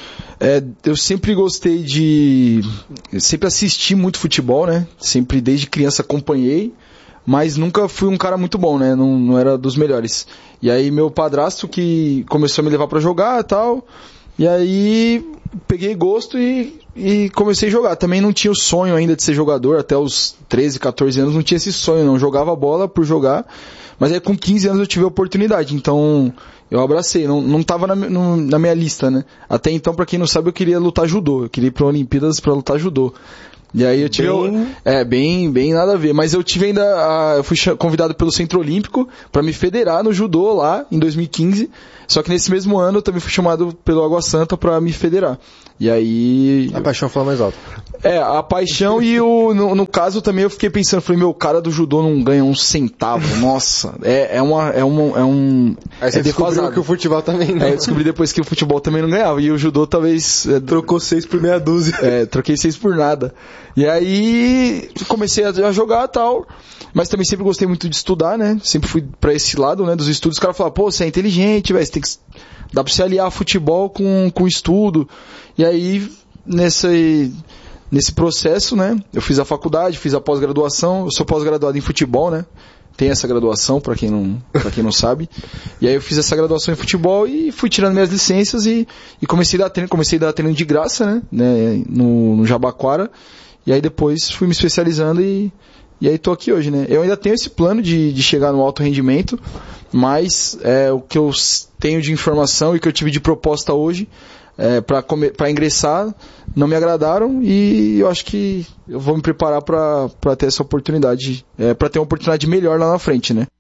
É, eu sempre gostei de... eu sempre assisti muito futebol, né? Sempre desde criança acompanhei, mas nunca fui um cara muito bom, né? Não, não era dos melhores. E aí meu padrasto que começou a me levar pra jogar e tal, e aí peguei gosto e, e comecei a jogar. Também não tinha o sonho ainda de ser jogador, até os treze, catorze anos não tinha esse sonho, não. Jogava bola por jogar, mas aí com quinze anos eu tive a oportunidade, então eu abracei, não, não tava na, no, na minha lista, né? Até então, pra quem não sabe, eu queria lutar judô, eu queria ir pra Olimpíadas pra lutar judô. E aí eu tive... Bem... É, bem, bem nada a ver. Mas eu tive ainda... A, eu fui convidado pelo Centro Olímpico pra me federar no judô lá, em dois mil e quinze. Só que nesse mesmo ano eu também fui chamado pelo Água Santa pra me federar. E aí... A paixão foi mais alta. É, a paixão e o... No, no caso também eu fiquei pensando, falei, meu, o cara do judô não ganha um centavo. Nossa, é, é uma... É, uma, é um... Aí você é descobriu defasado. que o futebol também não. É, eu descobri depois que o futebol também não ganhava. E o judô talvez... É, trocou seis por meia dúzia. É, troquei seis por nada. E aí comecei a jogar e tal, mas também sempre gostei muito de estudar, né? Sempre fui pra esse lado, né, dos estudos. Os caras falavam, pô, você é inteligente, velho, você tem que... dá pra você aliar futebol com, com estudo. E aí, nesse, nesse processo, né, eu fiz a faculdade, fiz a pós-graduação, eu sou pós-graduado em futebol, né? Tem essa graduação, pra quem não, pra quem não sabe. E aí eu fiz essa graduação em futebol e fui tirando minhas licenças e, e comecei a dar treino, comecei a dar treino de graça, né, né no, no Jabaquara. E aí depois fui me especializando e, e aí tô aqui hoje, né? Eu ainda tenho esse plano de, de chegar no alto rendimento, mas é, o que eu tenho de informação e que eu tive de proposta hoje é, para ingressar não me agradaram e eu acho que eu vou me preparar para ter essa oportunidade, é, para ter uma oportunidade melhor lá na frente, né?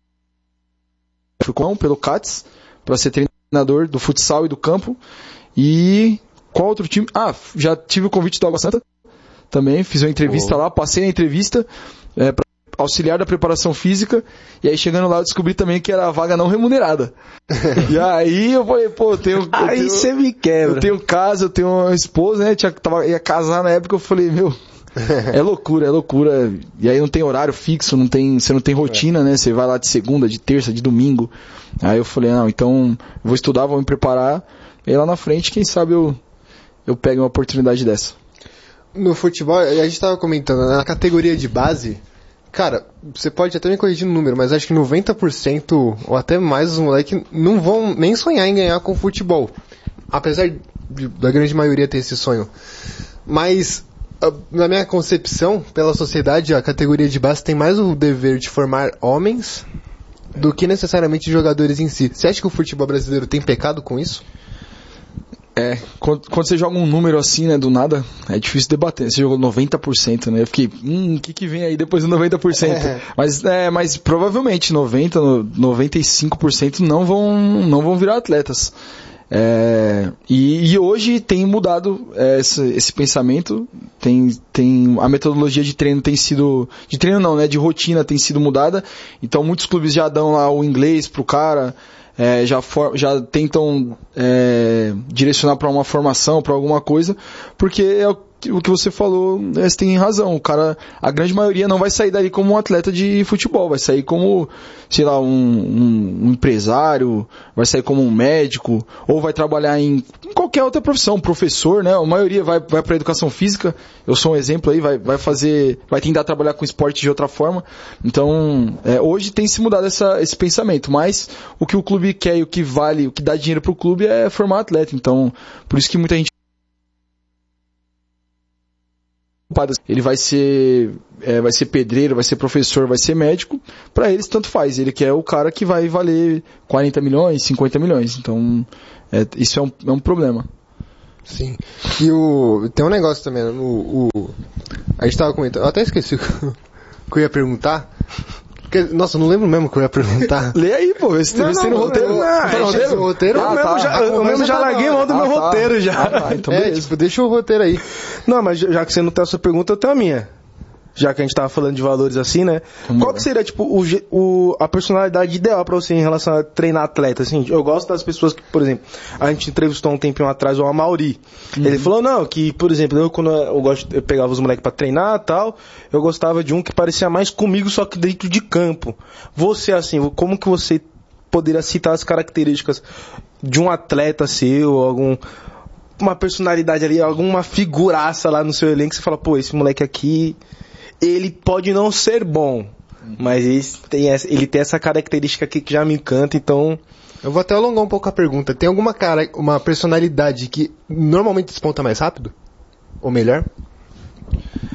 Fui com pelo C A T S para ser treinador do futsal e do campo. E qual outro time? Ah, já tive o convite do Água Santa. Também fiz uma entrevista oh. lá, passei na entrevista é, para auxiliar da preparação física, e aí chegando lá eu descobri também que era a vaga não remunerada. E aí eu falei, pô, eu tenho... Eu aí você me quebra. Eu tenho casa, eu tenho uma esposa, né, tinha, tava, ia casar na época, eu falei, meu, é loucura, é loucura. E aí não tem horário fixo, não tem, você não tem rotina, né, você vai lá de segunda, de terça, de domingo. Aí eu falei, não, então eu vou estudar, vou me preparar, e aí lá na frente, quem sabe eu, eu pego uma oportunidade dessa. No futebol, a gente tava comentando, na categoria de base, cara, você pode até me corrigir no número, mas acho que noventa por cento ou até mais dos moleques não vão nem sonhar em ganhar com futebol. Apesar de, da grande maioria ter esse sonho. Mas, na minha concepção, pela sociedade, a categoria de base tem mais o dever de formar homens do que necessariamente jogadores em si. Você acha que o futebol brasileiro tem pecado com isso? É, quando, quando você joga um número assim, né, do nada, é difícil debater. Você jogou noventa por cento, né? Eu fiquei, hum, o que que vem aí depois do noventa por cento? É. Mas, é, mas provavelmente noventa, noventa e cinco por cento não vão, não vão virar atletas. É, e, e hoje tem mudado é, esse, esse pensamento, tem, tem, a metodologia de treino tem sido, de treino não, né, de rotina tem sido mudada, então muitos clubes já dão lá o inglês pro cara, É, já, for, já tentam é, direcionar para uma formação, para alguma coisa, porque é o, o que você falou, é, você tem razão, o cara, a grande maioria não vai sair dali como um atleta de futebol, vai sair como, sei lá, um, um, um empresário, vai sair como um médico, ou vai trabalhar em, em qualquer outra profissão, um professor, né, a maioria vai, vai para educação física, eu sou um exemplo aí, vai, vai fazer, vai tentar trabalhar com esporte de outra forma, então, é, hoje tem se mudado essa, esse pensamento, mas o que o clube quer e o que vale, o que dá dinheiro pro clube é formar atleta, então, por isso que muita gente ele vai ser é, vai ser pedreiro, vai ser professor, vai ser médico, pra eles tanto faz, ele quer o cara que vai valer quarenta milhões, cinquenta milhões, então é, isso é um, é um problema. Sim, e o, tem um negócio também, o, o, a gente tava comentando, eu até esqueci o que eu ia perguntar. Porque, nossa, eu não lembro mesmo o que eu ia perguntar. Lê aí, pô, vê se tem no roteiro. Não, tá no roteiro? No roteiro? Ah, eu tá, mesmo já, eu mesmo já larguei mão do meu ah, roteiro tá. já. Ah, tá, então é, beleza. tipo, deixa o roteiro aí. Não, mas já que você não tem a sua pergunta, eu tenho a minha. Já que a gente tava falando de valores assim, né? Vamos Qual ver. que seria, tipo, o, o, a personalidade ideal pra você em relação a treinar atleta? Assim, eu gosto das pessoas que, por exemplo, a gente entrevistou um tempinho atrás o Amaury. Uhum. Ele falou, não, que, por exemplo, eu quando eu, gosto, eu pegava os moleques pra treinar e tal, eu gostava de um que parecia mais comigo, só que dentro de campo. Você, assim, como que você poderia citar as características de um atleta seu, algum... uma personalidade ali, alguma figuraça lá no seu elenco, que você fala, pô, esse moleque aqui... ele pode não ser bom, mas ele tem, essa, ele tem essa característica aqui que já me encanta, então... Eu vou até alongar um pouco a pergunta. Tem alguma cara, uma personalidade que normalmente desponta mais rápido? Ou melhor?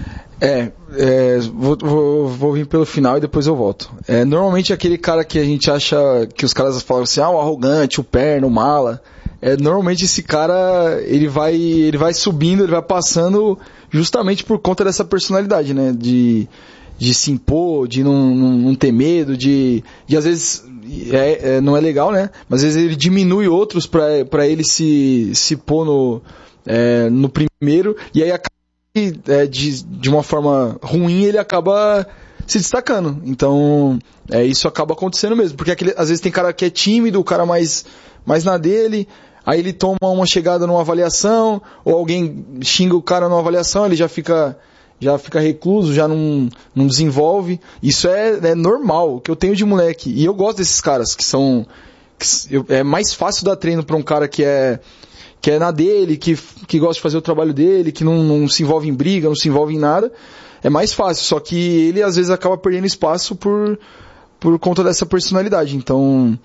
É, é vou, vou, vou vir pelo final e depois eu volto. É, normalmente aquele cara que a gente acha, que os caras falam assim, ah, o arrogante, o perna, o mala, é, normalmente esse cara, ele vai, ele vai subindo, ele vai passando justamente por conta dessa personalidade, né, de, de se impor, de não, não, não ter medo, de, de às vezes, é, é, não é legal, né, mas às vezes ele diminui outros pra, pra ele se, se pôr no, é, no primeiro, e aí acaba É, de, de uma forma ruim, ele acaba se destacando. Então, é, isso acaba acontecendo mesmo. Porque aquele, às vezes tem cara que é tímido, o cara mais, mais na dele, aí ele toma uma chegada numa avaliação, ou alguém xinga o cara numa avaliação, ele já fica, já fica recluso, já não, não desenvolve. Isso é, é normal, o que eu tenho de moleque. E eu gosto desses caras, que são... Que, eu, é mais fácil dar treino pra um cara que é... que é na dele, que, que gosta de fazer o trabalho dele, que não, não se envolve em briga, não se envolve em nada, é mais fácil, só que ele às vezes acaba perdendo espaço por, por conta dessa personalidade, então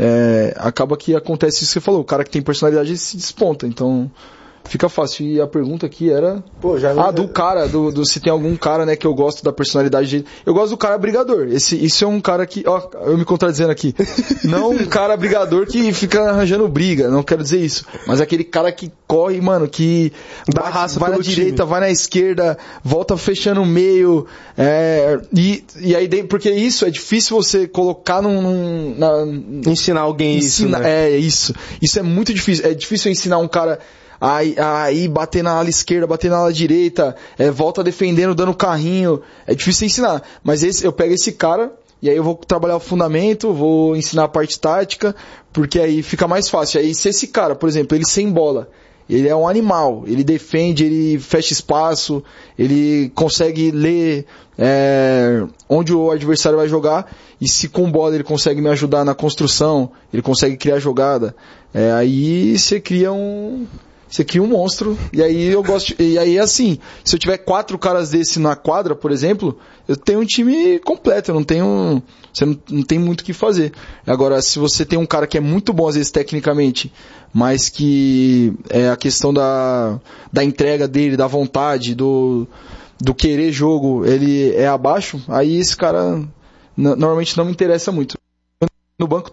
é, acaba que acontece isso que você falou, o cara que tem personalidade se desponta, então fica fácil. E a pergunta aqui era... Pô, já ah, do cara, do, do, se tem algum cara, né, que eu gosto da personalidade dele. Eu gosto do cara brigador. Esse, isso é um cara que... Ó, eu me contradizendo aqui. Não um cara brigador que fica arranjando briga, não quero dizer isso. Mas aquele cara que corre, mano, que dá raça, vai na direita, vai na esquerda, volta fechando o meio. É, e, e aí, porque isso é difícil você colocar num... num na, ensinar alguém ensina, isso, né? É, isso. Isso é muito difícil. É difícil ensinar um cara... Aí, aí bater na ala esquerda, bater na ala direita, é, volta defendendo, dando carrinho, é difícil ensinar. Mas esse, eu pego esse cara e aí eu vou trabalhar o fundamento, vou ensinar a parte tática, porque aí fica mais fácil. Aí se esse cara, por exemplo, ele sem bola, ele é um animal, ele defende, ele fecha espaço, ele consegue ler é, onde o adversário vai jogar, e se com bola ele consegue me ajudar na construção, ele consegue criar jogada, é, aí você cria um... Você cria um monstro, e aí eu gosto, de, e aí assim, se eu tiver quatro caras desse na quadra, por exemplo, eu tenho um time completo, eu não tenho, você não, não tem muito o que fazer. Agora, se você tem um cara que é muito bom, às vezes, tecnicamente, mas que é a questão da, da entrega dele, da vontade, do, do querer jogo, ele é abaixo, aí esse cara n- normalmente não me interessa muito. No banco,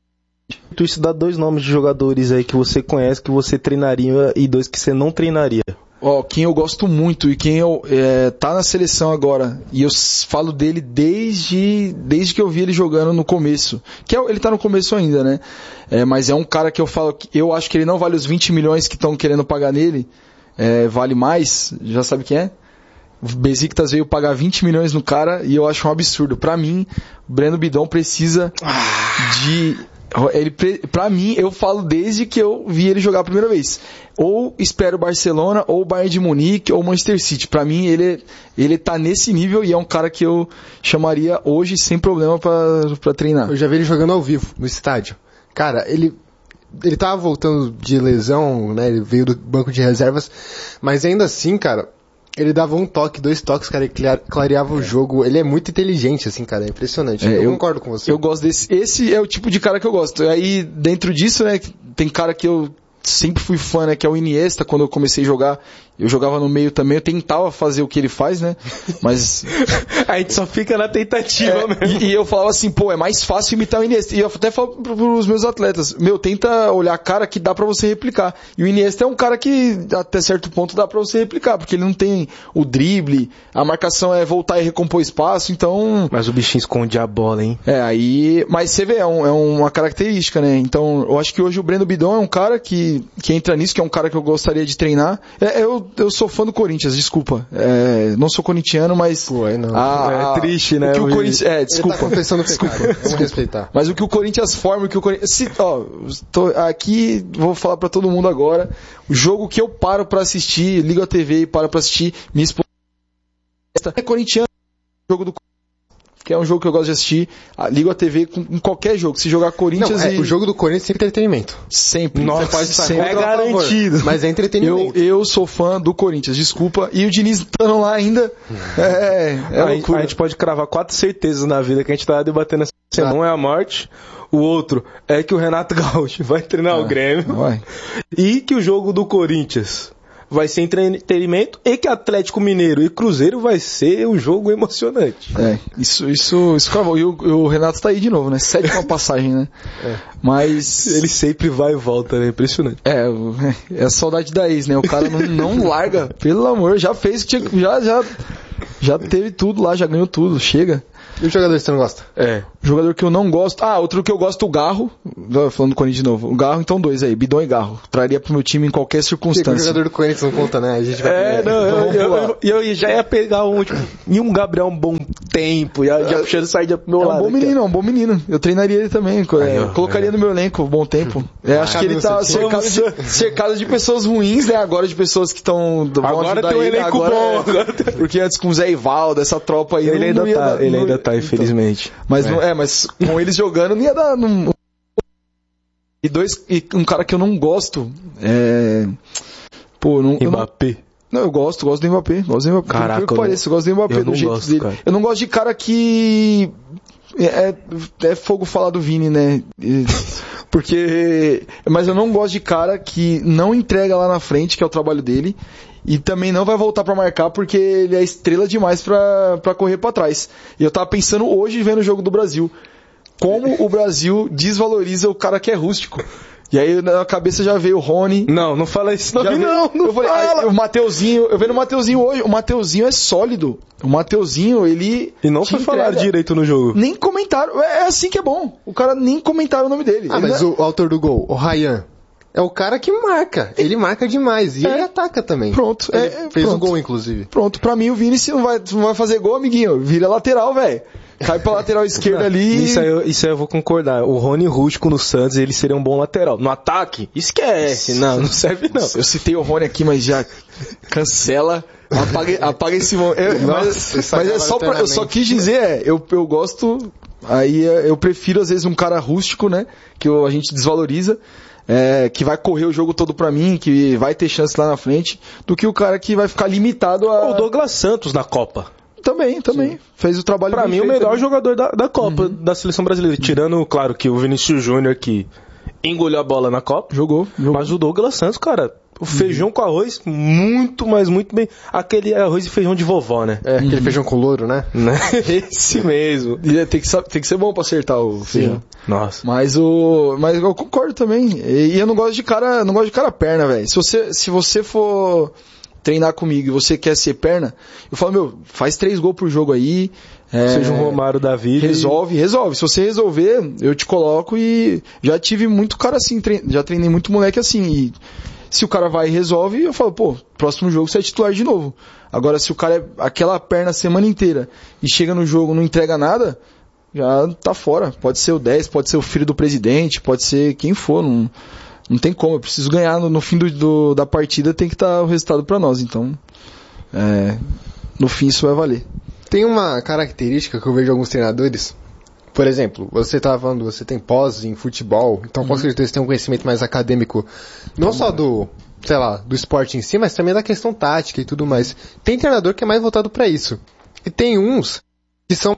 Isso dá dois nomes de jogadores aí que você conhece, que você treinaria, e dois que você não treinaria. Ó, quem eu gosto muito e quem eu, é, tá na seleção agora, e eu falo dele desde, desde que eu vi ele jogando no começo, que é, ele tá no começo ainda, né? É, mas é um cara que eu falo, que eu acho que ele não vale os vinte milhões que estão querendo pagar nele, é, vale mais, já sabe quem é? O Besiktas veio pagar vinte milhões no cara e eu acho um absurdo. Pra mim, o Breno Bidon precisa de... Ele, pra mim, eu falo desde que eu vi ele jogar a primeira vez. Ou espero o Barcelona, ou o Bayern de Munique, ou o Manchester City. Pra mim, ele, ele tá nesse nível e é um cara que eu chamaria hoje sem problema pra, pra treinar. Eu já vi ele jogando ao vivo, no estádio. Cara, ele... Ele tava voltando de lesão, né? Ele veio do banco de reservas. Mas ainda assim, cara... Ele dava um toque, dois toques, cara, e clareava é. o jogo. Ele é muito inteligente, assim, cara, é impressionante. É, eu, eu concordo com você. Eu gosto desse. Esse é o tipo de cara que eu gosto. Aí, dentro disso, né, tem cara que eu sempre fui fã, né, que é o Iniesta. Quando eu comecei a jogar, eu jogava no meio também. Eu tentava fazer o que ele faz, né, mas... A gente só fica na tentativa é, mesmo. E, e eu falava assim, pô, é mais fácil imitar o Iniesta. E eu até falo pros meus atletas, meu, tenta olhar a cara que dá pra você replicar. E o Iniesta é um cara que, até certo ponto, dá pra você replicar, porque ele não tem o drible, a marcação é voltar e recompor espaço, então... Mas o bichinho esconde a bola, hein? É, aí... Mas você vê, é, um, é uma característica, né? Então, eu acho que hoje o Breno Bidon é um cara que, que entra nisso, que é um cara que eu gostaria de treinar. É, eu, eu sou fã do Corinthians, desculpa. É, não sou corintiano, mas... Pô, é não. A, a, é triste, né? O que o Corinthians... É, desculpa. Ele tá confessando desculpa, pecado. Vamos desculpa. respeitar. Mas o que o Corinthians forma, o que o Corinthians... Se, ó, tô aqui, vou falar pra todo mundo agora. O jogo que eu paro pra assistir, ligo a T V e paro pra assistir, minha esposa é corintiano, jogo do que é um jogo que eu gosto de assistir, ligo a T V com, em qualquer jogo, se jogar Corinthians não, é, e... o jogo do Corinthians é entretenimento. Sempre. Nossa, você pode estar sempre. É garantido. Mas é entretenimento. Eu, eu sou fã do Corinthians, desculpa. E o Diniz estando lá ainda, é, é a, loucura. A gente pode cravar quatro certezas na vida que a gente tá debatendo essa semana. Um é a morte, o outro é que o Renato Gaúcho vai treinar ah, o Grêmio. Vai. E que o jogo do Corinthians vai ser entretenimento e que Atlético Mineiro e Cruzeiro vai ser um jogo emocionante. É, isso, isso, isso cravou. E o, o Renato tá aí de novo, né? Sétima passagem, né? É. Mas... Ele sempre vai e volta, né? Impressionante. É, é a saudade da ex, né? O cara não, não larga, pelo amor, já fez, já, já, já teve tudo lá, já ganhou tudo, chega. E o jogador que você não gosta? É. Jogador que eu não gosto. Ah, outro que eu gosto, o Garro. Falando do Corinthians de novo. O Garro, então dois aí. Bidon e Garro. Traria pro meu time em qualquer circunstância. O jogador do Corinthians não conta, né? A gente vai é, não, eu, eu, eu, eu já ia pegar um, tipo, e um Gabriel um bom tempo. Já, já puxando saída pro meu é lado. É um bom aqui, menino, é um bom menino. Eu treinaria ele também. Aí, é, colocaria é. no meu elenco um bom tempo. É, acho ah, que ele tá cercado de, cercado de pessoas ruins, né? Agora de pessoas que estão. Agora tem um elenco agora bom. É, porque antes com o Zé Ivaldo, essa tropa aí. Ele ainda não ia tá, dar, ele não, ainda tá, infelizmente. Mas é. Não, é, mas com eles jogando não ia dar. Não... E dois, e um cara que eu não gosto é. Pô, não. Mbappé. Não, eu gosto, gosto do Mbappé. Gosto do Mbappé. Caraca, que pareça, eu gosto do Mbappé do jeito gosto, dele. Cara. Eu não gosto de cara que. É, é fogo falar do Vini, né? Porque. Mas eu não gosto de cara que não entrega lá na frente, que é o trabalho dele. E também não vai voltar pra marcar porque ele é estrela demais pra, pra correr pra trás. E eu tava pensando hoje vendo o jogo do Brasil. Como o Brasil desvaloriza o cara que é rústico. E aí na cabeça já veio o Rony. Não, não fala isso não, veio, não, não eu falei, fala. Aí, o Mateuzinho, eu vendo o Mateuzinho hoje, o Mateuzinho é sólido. O Mateuzinho, ele... E não foi falar direito no jogo. Nem comentaram, é assim que é bom. O cara nem comentaram o nome dele. Ah, ele mas é... o autor do gol, o Ryan... É o cara que marca, ele marca demais e é. ele ataca também. Pronto, ele é, fez o pronto. um gol inclusive. Pronto, pra mim o Vini se não vai, não vai fazer gol, amiguinho, vira lateral, velho. Cai pra lateral esquerda ali. Isso aí, eu, isso aí eu vou concordar. O Rony Rústico no Santos, ele seria um bom lateral. No ataque, esquece. Não, não serve não. Eu citei o Rony aqui, mas já cancela. Apaga, apaga esse momento. Mas, mas é só pra, eu só quis dizer, é, eu, eu gosto, aí eu prefiro às vezes um cara rústico, né, que a gente desvaloriza. É, que vai correr o jogo todo pra mim, que vai ter chance lá na frente, do que o cara que vai ficar limitado a... O Douglas Santos na Copa. Também, também. Sim. Fez o trabalho pra mim, o melhor também. Jogador da, da Copa, uhum. da seleção brasileira. Uhum. Tirando, claro, que o Vinícius Júnior que engoliu a bola na Copa. Jogou, jogou. Mas o Douglas Santos, cara, o feijão uhum. com arroz, muito, mas muito bem. Aquele arroz e feijão de vovó, né? É, aquele uhum. feijão com louro, né? Esse mesmo. E tem que, tem que ser bom pra acertar o feijão. Sim. Nossa. Mas o. Mas eu concordo também. E, e eu não gosto de cara. Não gosto de cara perna, velho. Se você, se você for treinar comigo e você quer ser perna, eu falo, meu, faz três gols por jogo aí. É, seja um Romário da vida. Resolve, e... resolve. Se você resolver, eu te coloco e já tive muito cara assim, trein... já treinei muito moleque assim. E se o cara vai e resolve, eu falo, pô, próximo jogo você é titular de novo. Agora, se o cara é aquela perna a semana inteira e chega no jogo e não entrega nada, já tá fora. Pode ser o dez, pode ser o filho do presidente, pode ser quem for. Não, não tem como. Eu preciso ganhar. No, no fim do, do, da partida tem que estar o resultado pra nós. Então, é, no fim isso vai valer. Tem uma característica que eu vejo em alguns treinadores. Por exemplo, você estava falando, você tem pós em futebol, então com certeza você tem um conhecimento mais acadêmico, não só do, sei lá, do esporte em si, mas também da questão tática e tudo mais. Tem treinador que é mais voltado para isso. E tem uns que são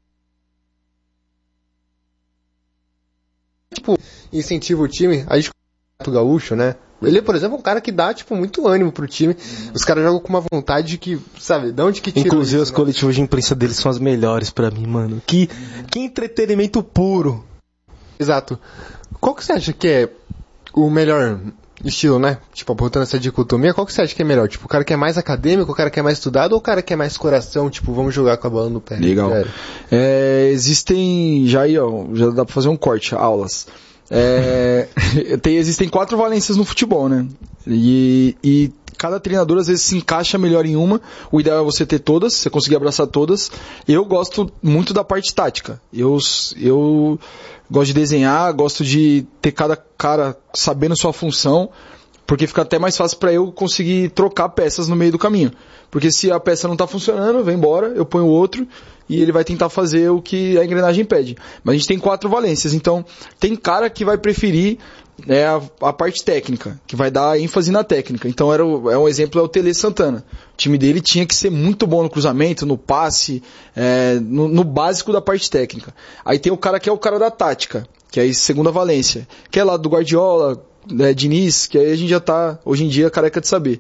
tipo, incentiva o time, a gente o gaúcho, né? Ele, por exemplo, é um cara que dá, tipo, muito ânimo pro time. Os caras jogam com uma vontade que, sabe, de onde que tira Inclusive, isso, as né? coletivas de imprensa deles são as melhores pra mim, mano. Que, que entretenimento puro. Exato. Qual que você acha que é o melhor estilo, né? Tipo, apontando essa dicotomia, qual que você acha que é melhor? Tipo, o cara que é mais acadêmico, o cara que é mais estudado, ou o cara que é mais coração, tipo, vamos jogar com a bola no pé? Legal. É, existem, já aí, ó, já dá pra fazer um corte, aulas. É, tem, existem quatro valências no futebol, né? E, e cada treinador às vezes se encaixa melhor em uma. O ideal é você ter todas, você conseguir abraçar todas. Eu gosto muito da parte tática. Eu, eu gosto de desenhar, gosto de ter cada cara sabendo sua função, porque fica até mais fácil para eu conseguir trocar peças no meio do caminho. Porque se a peça não tá funcionando, vem embora, eu ponho outro e ele vai tentar fazer o que a engrenagem pede. Mas a gente tem quatro valências, então tem cara que vai preferir é, a, a parte técnica, que vai dar ênfase na técnica. Então era o, é um exemplo é o Tele Santana. O time dele tinha que ser muito bom no cruzamento, no passe, é, no, no básico da parte técnica. Aí tem o cara que é o cara da tática, que é a segunda valência, que é lá do Guardiola, é, Diniz, que aí a gente já tá, hoje em dia, careca de saber.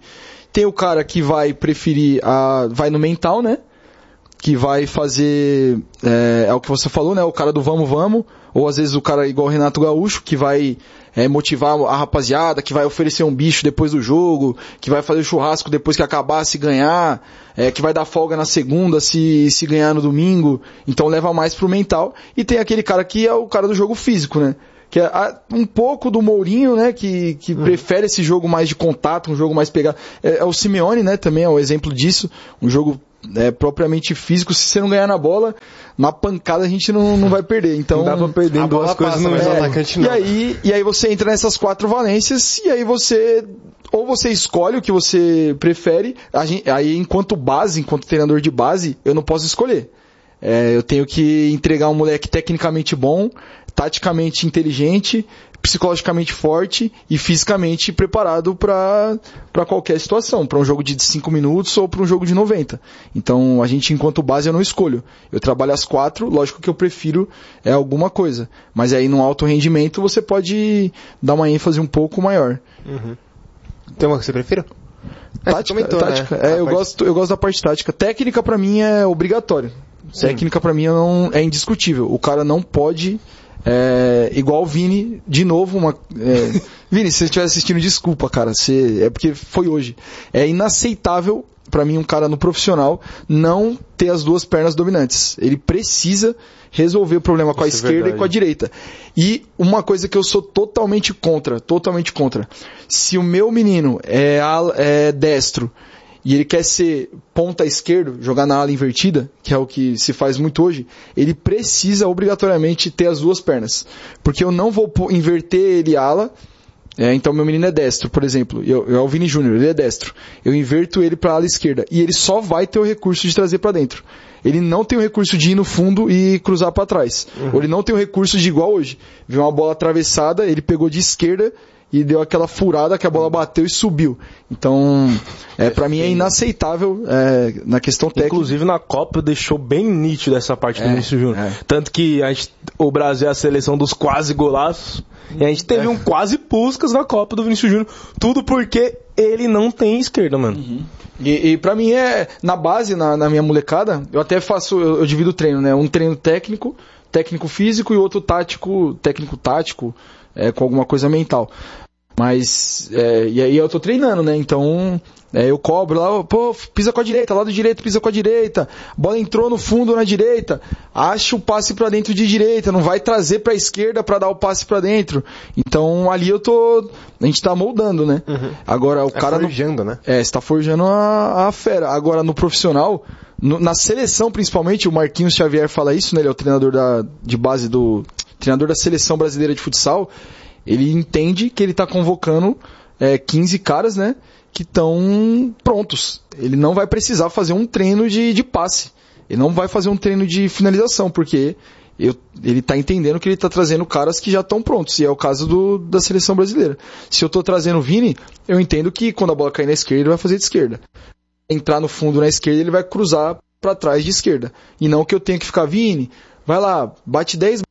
Tem o cara que vai preferir, a, vai no mental, né? Que vai fazer, é, é o que você falou, né? O cara do vamos, vamos. Ou às vezes o cara igual o Renato Gaúcho, que vai é, motivar a rapaziada, que vai oferecer um bicho depois do jogo, que vai fazer churrasco depois que acabar, se ganhar, é, que vai dar folga na segunda, se, se ganhar no domingo. Então leva mais pro mental. E tem aquele cara que é o cara do jogo físico, né? Que é um pouco do Mourinho, né, que, que uhum. prefere esse jogo mais de contato, um jogo mais pegado. É, é o Simeone, né, também é o exemplo disso, um jogo é, propriamente físico. Se você não ganhar na bola, na pancada a gente não, não vai perder. Então, não dá pra perder em duas coisas no é, atacante não. E aí, e aí você entra nessas quatro valências e aí você... Ou você escolhe o que você prefere, a gente, aí enquanto base, enquanto treinador de base, eu não posso escolher. É, eu tenho que entregar um moleque tecnicamente bom, taticamente inteligente, psicologicamente forte e fisicamente preparado para para qualquer situação, para um jogo de cinco minutos ou para um jogo de noventa. Então, a gente, enquanto base, eu não escolho. Eu trabalho as quatro, lógico que eu prefiro é alguma coisa. Mas aí, no alto rendimento, você pode dar uma ênfase um pouco maior. Uhum. Tem uma que você prefere? Tática, comentou, tática. Né? É, eu, parte... gosto, eu gosto da parte tática. Técnica, pra mim, é obrigatório. Sim. Técnica, pra mim, não, é indiscutível. O cara não pode... É, igual o Vini, de novo, uma, é, Vini, se você estiver assistindo, desculpa, cara, você, é porque foi hoje. É inaceitável pra mim um cara no profissional não ter as duas pernas dominantes. Ele precisa resolver o problema com a Isso esquerda é e com a direita. E uma coisa que eu sou totalmente contra, totalmente contra. Se o meu menino é, é destro e ele quer ser ponta esquerdo, jogar na ala invertida, que é o que se faz muito hoje, ele precisa obrigatoriamente ter as duas pernas. Porque eu não vou inverter ele ala, é, então meu menino é destro, por exemplo, eu, eu é o Vini Júnior, ele é destro. Eu inverto ele para a ala esquerda e ele só vai ter o recurso de trazer para dentro. Ele não tem o recurso de ir no fundo e cruzar para trás. Uhum. Ou ele não tem o recurso de igual hoje. Viu uma bola atravessada, ele pegou de esquerda e deu aquela furada que a bola bateu e subiu. Então, é, pra mim é inaceitável é, na questão técnica. Inclusive na Copa deixou bem nítido essa parte do é, Vinícius Júnior. É. Tanto que a gente, o Brasil é a seleção dos quase golaços. E a gente teve é. um quase Puskas na Copa do Vinícius Júnior. Tudo porque ele não tem esquerda, mano. Uhum. E, e pra mim é, na base, na, na minha molecada, eu até faço, eu, eu divido o treino, né? Um treino técnico, técnico físico e outro tático, técnico tático, é, com alguma coisa mental. Mas, é, e aí eu tô treinando, né? Então, é, eu cobro lá, pô, pisa com a direita, lado direito, pisa com a direita, bola entrou no fundo na direita, acha o passe pra dentro de direita, não vai trazer pra esquerda pra dar o passe pra dentro. Então, ali eu tô, a gente tá moldando, né? Uhum. Agora, o é cara... forjando, né? É, você tá forjando a, a fera. Agora, no profissional, no, na seleção principalmente, o Marquinhos Xavier fala isso, né? Ele é o treinador da, de base do... treinador da Seleção Brasileira de Futsal. Ele entende que ele está convocando é, quinze caras, né, que estão prontos. Ele não vai precisar fazer um treino de, de passe. Ele não vai fazer um treino de finalização, porque eu, ele está entendendo que ele está trazendo caras que já estão prontos. E é o caso do, da Seleção Brasileira. Se eu estou trazendo o Vini, eu entendo que quando a bola cair na esquerda, ele vai fazer de esquerda. Entrar no fundo na esquerda, ele vai cruzar para trás de esquerda. E não que eu tenha que ficar, Vini, vai lá, bate dez...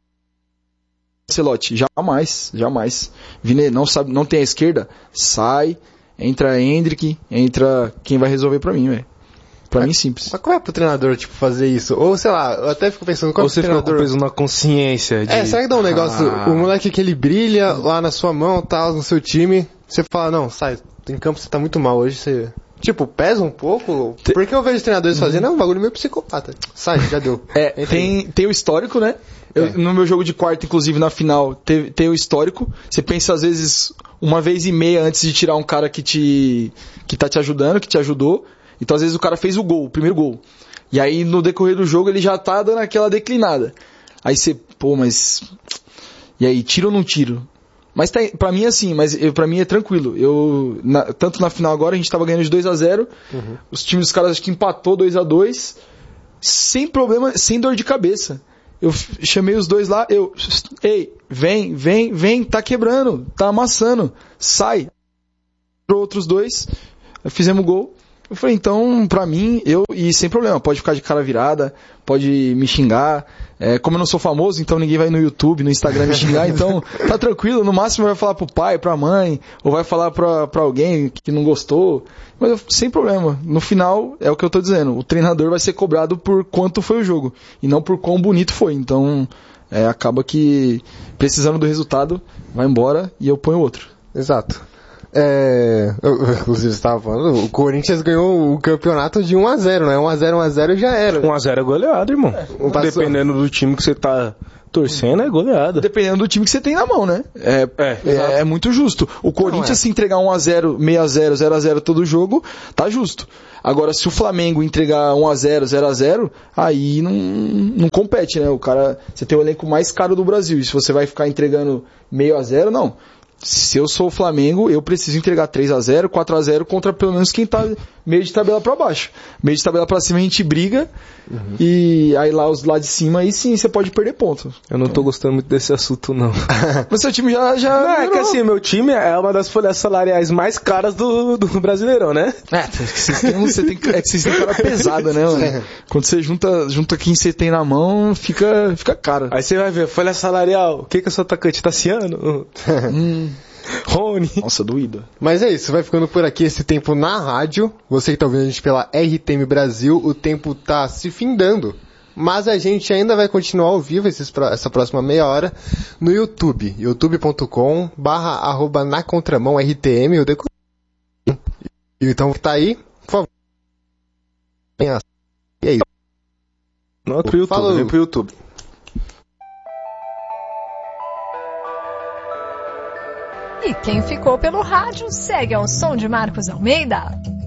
Celote, jamais, jamais. Vini não sabe, não tem a esquerda, sai, entra Hendrick, entra quem vai resolver pra mim, velho. Pra mas, mim simples. Mas como é pro treinador, tipo, fazer isso? Ou sei lá, eu até fico pensando, qual Ou você treinador... fica preso na consciência de... É, será que dá um negócio, ah. o moleque que ele brilha lá na sua mão, tal, no seu time, você fala, não, sai, em campo você tá muito mal hoje, você... Tipo, pesa um pouco, porque eu vejo os treinadores uhum. fazendo, é um bagulho meio psicopata. Sai, já deu. É, tem, tem o histórico, né? Eu, é. No meu jogo de quarta, inclusive, na final, tem, tem o histórico. Você pensa, às vezes, uma vez e meia antes de tirar um cara que te que tá te ajudando, que te ajudou. Então, às vezes, o cara fez o gol, o primeiro gol. E aí, no decorrer do jogo, ele já tá dando aquela declinada. Aí você, pô, mas... E aí, tiro ou não tiro? Mas tá, pra mim é assim, mas eu, pra mim é tranquilo. Eu, na, tanto na final agora, a gente tava ganhando de dois a zero. Uhum. Os times dos caras acho que empatou dois a dois. Sem problema, sem dor de cabeça. Eu chamei os dois lá, eu... Ei, vem, vem, vem, tá quebrando, tá amassando, sai. Outros dois, fizemos gol. Eu falei, então, pra mim, eu, e sem problema, pode ficar de cara virada, pode me xingar. É, como eu não sou famoso, então ninguém vai no YouTube, no Instagram me xingar, então tá tranquilo, no máximo vai falar pro pai, pra mãe, ou vai falar pra, pra alguém que não gostou, mas eu, sem problema. No final, é o que eu tô dizendo, o treinador vai ser cobrado por quanto foi o jogo, e não por quão bonito foi, então é, acaba que precisando do resultado, vai embora e eu ponho outro. Exato. É, eu, inclusive você estava falando, o Corinthians ganhou o campeonato de um a zero, né? um a zero, um a zero já era. um a zero é goleada, irmão. É, dependendo do time que você tá torcendo, é goleada. Dependendo do time que você tem na mão, né? É, é, é, é muito justo. O Corinthians, é. se entregar um a zero, seis a zero, zero a zero todo jogo, tá justo. Agora, se o Flamengo entregar um a zero, zero a zero, aí não, não compete, né? O cara, você tem o elenco mais caro do Brasil, e se você vai ficar entregando meio a zero, não. Se eu sou o Flamengo, eu preciso entregar três a zero, quatro a zero contra pelo menos quem tá meio de tabela pra baixo. Meio de tabela pra cima a gente briga, uhum. E aí lá os lá de cima, aí sim você pode perder ponto. Eu não tô gostando muito desse assunto, não. Mas seu time já... já não, é que assim, meu time é uma das folhas salariais mais caras do, do Brasileirão, né? É, vocês têm, você tem, é que vocês têm cara pesada, né, mano? Quando você junta, junta quem você tem na mão, fica, fica caro. Aí você vai ver, folha salarial, o que que é o seu atacante? Tassiano? hum... Rony. Nossa, doído. Mas é isso, vai ficando por aqui esse tempo na rádio. Você que tá ouvindo a gente pela R T M Brasil, o tempo tá se findando. Mas a gente ainda vai continuar ao vivo esses, essa próxima meia hora no YouTube. youtube ponto com barra arroba na contramão R T M. O deco... Então que tá aí, por favor. E é isso. Não é pro YouTube, Falou. Vem pro YouTube. E quem ficou pelo rádio segue ao som de Marcos Almeida.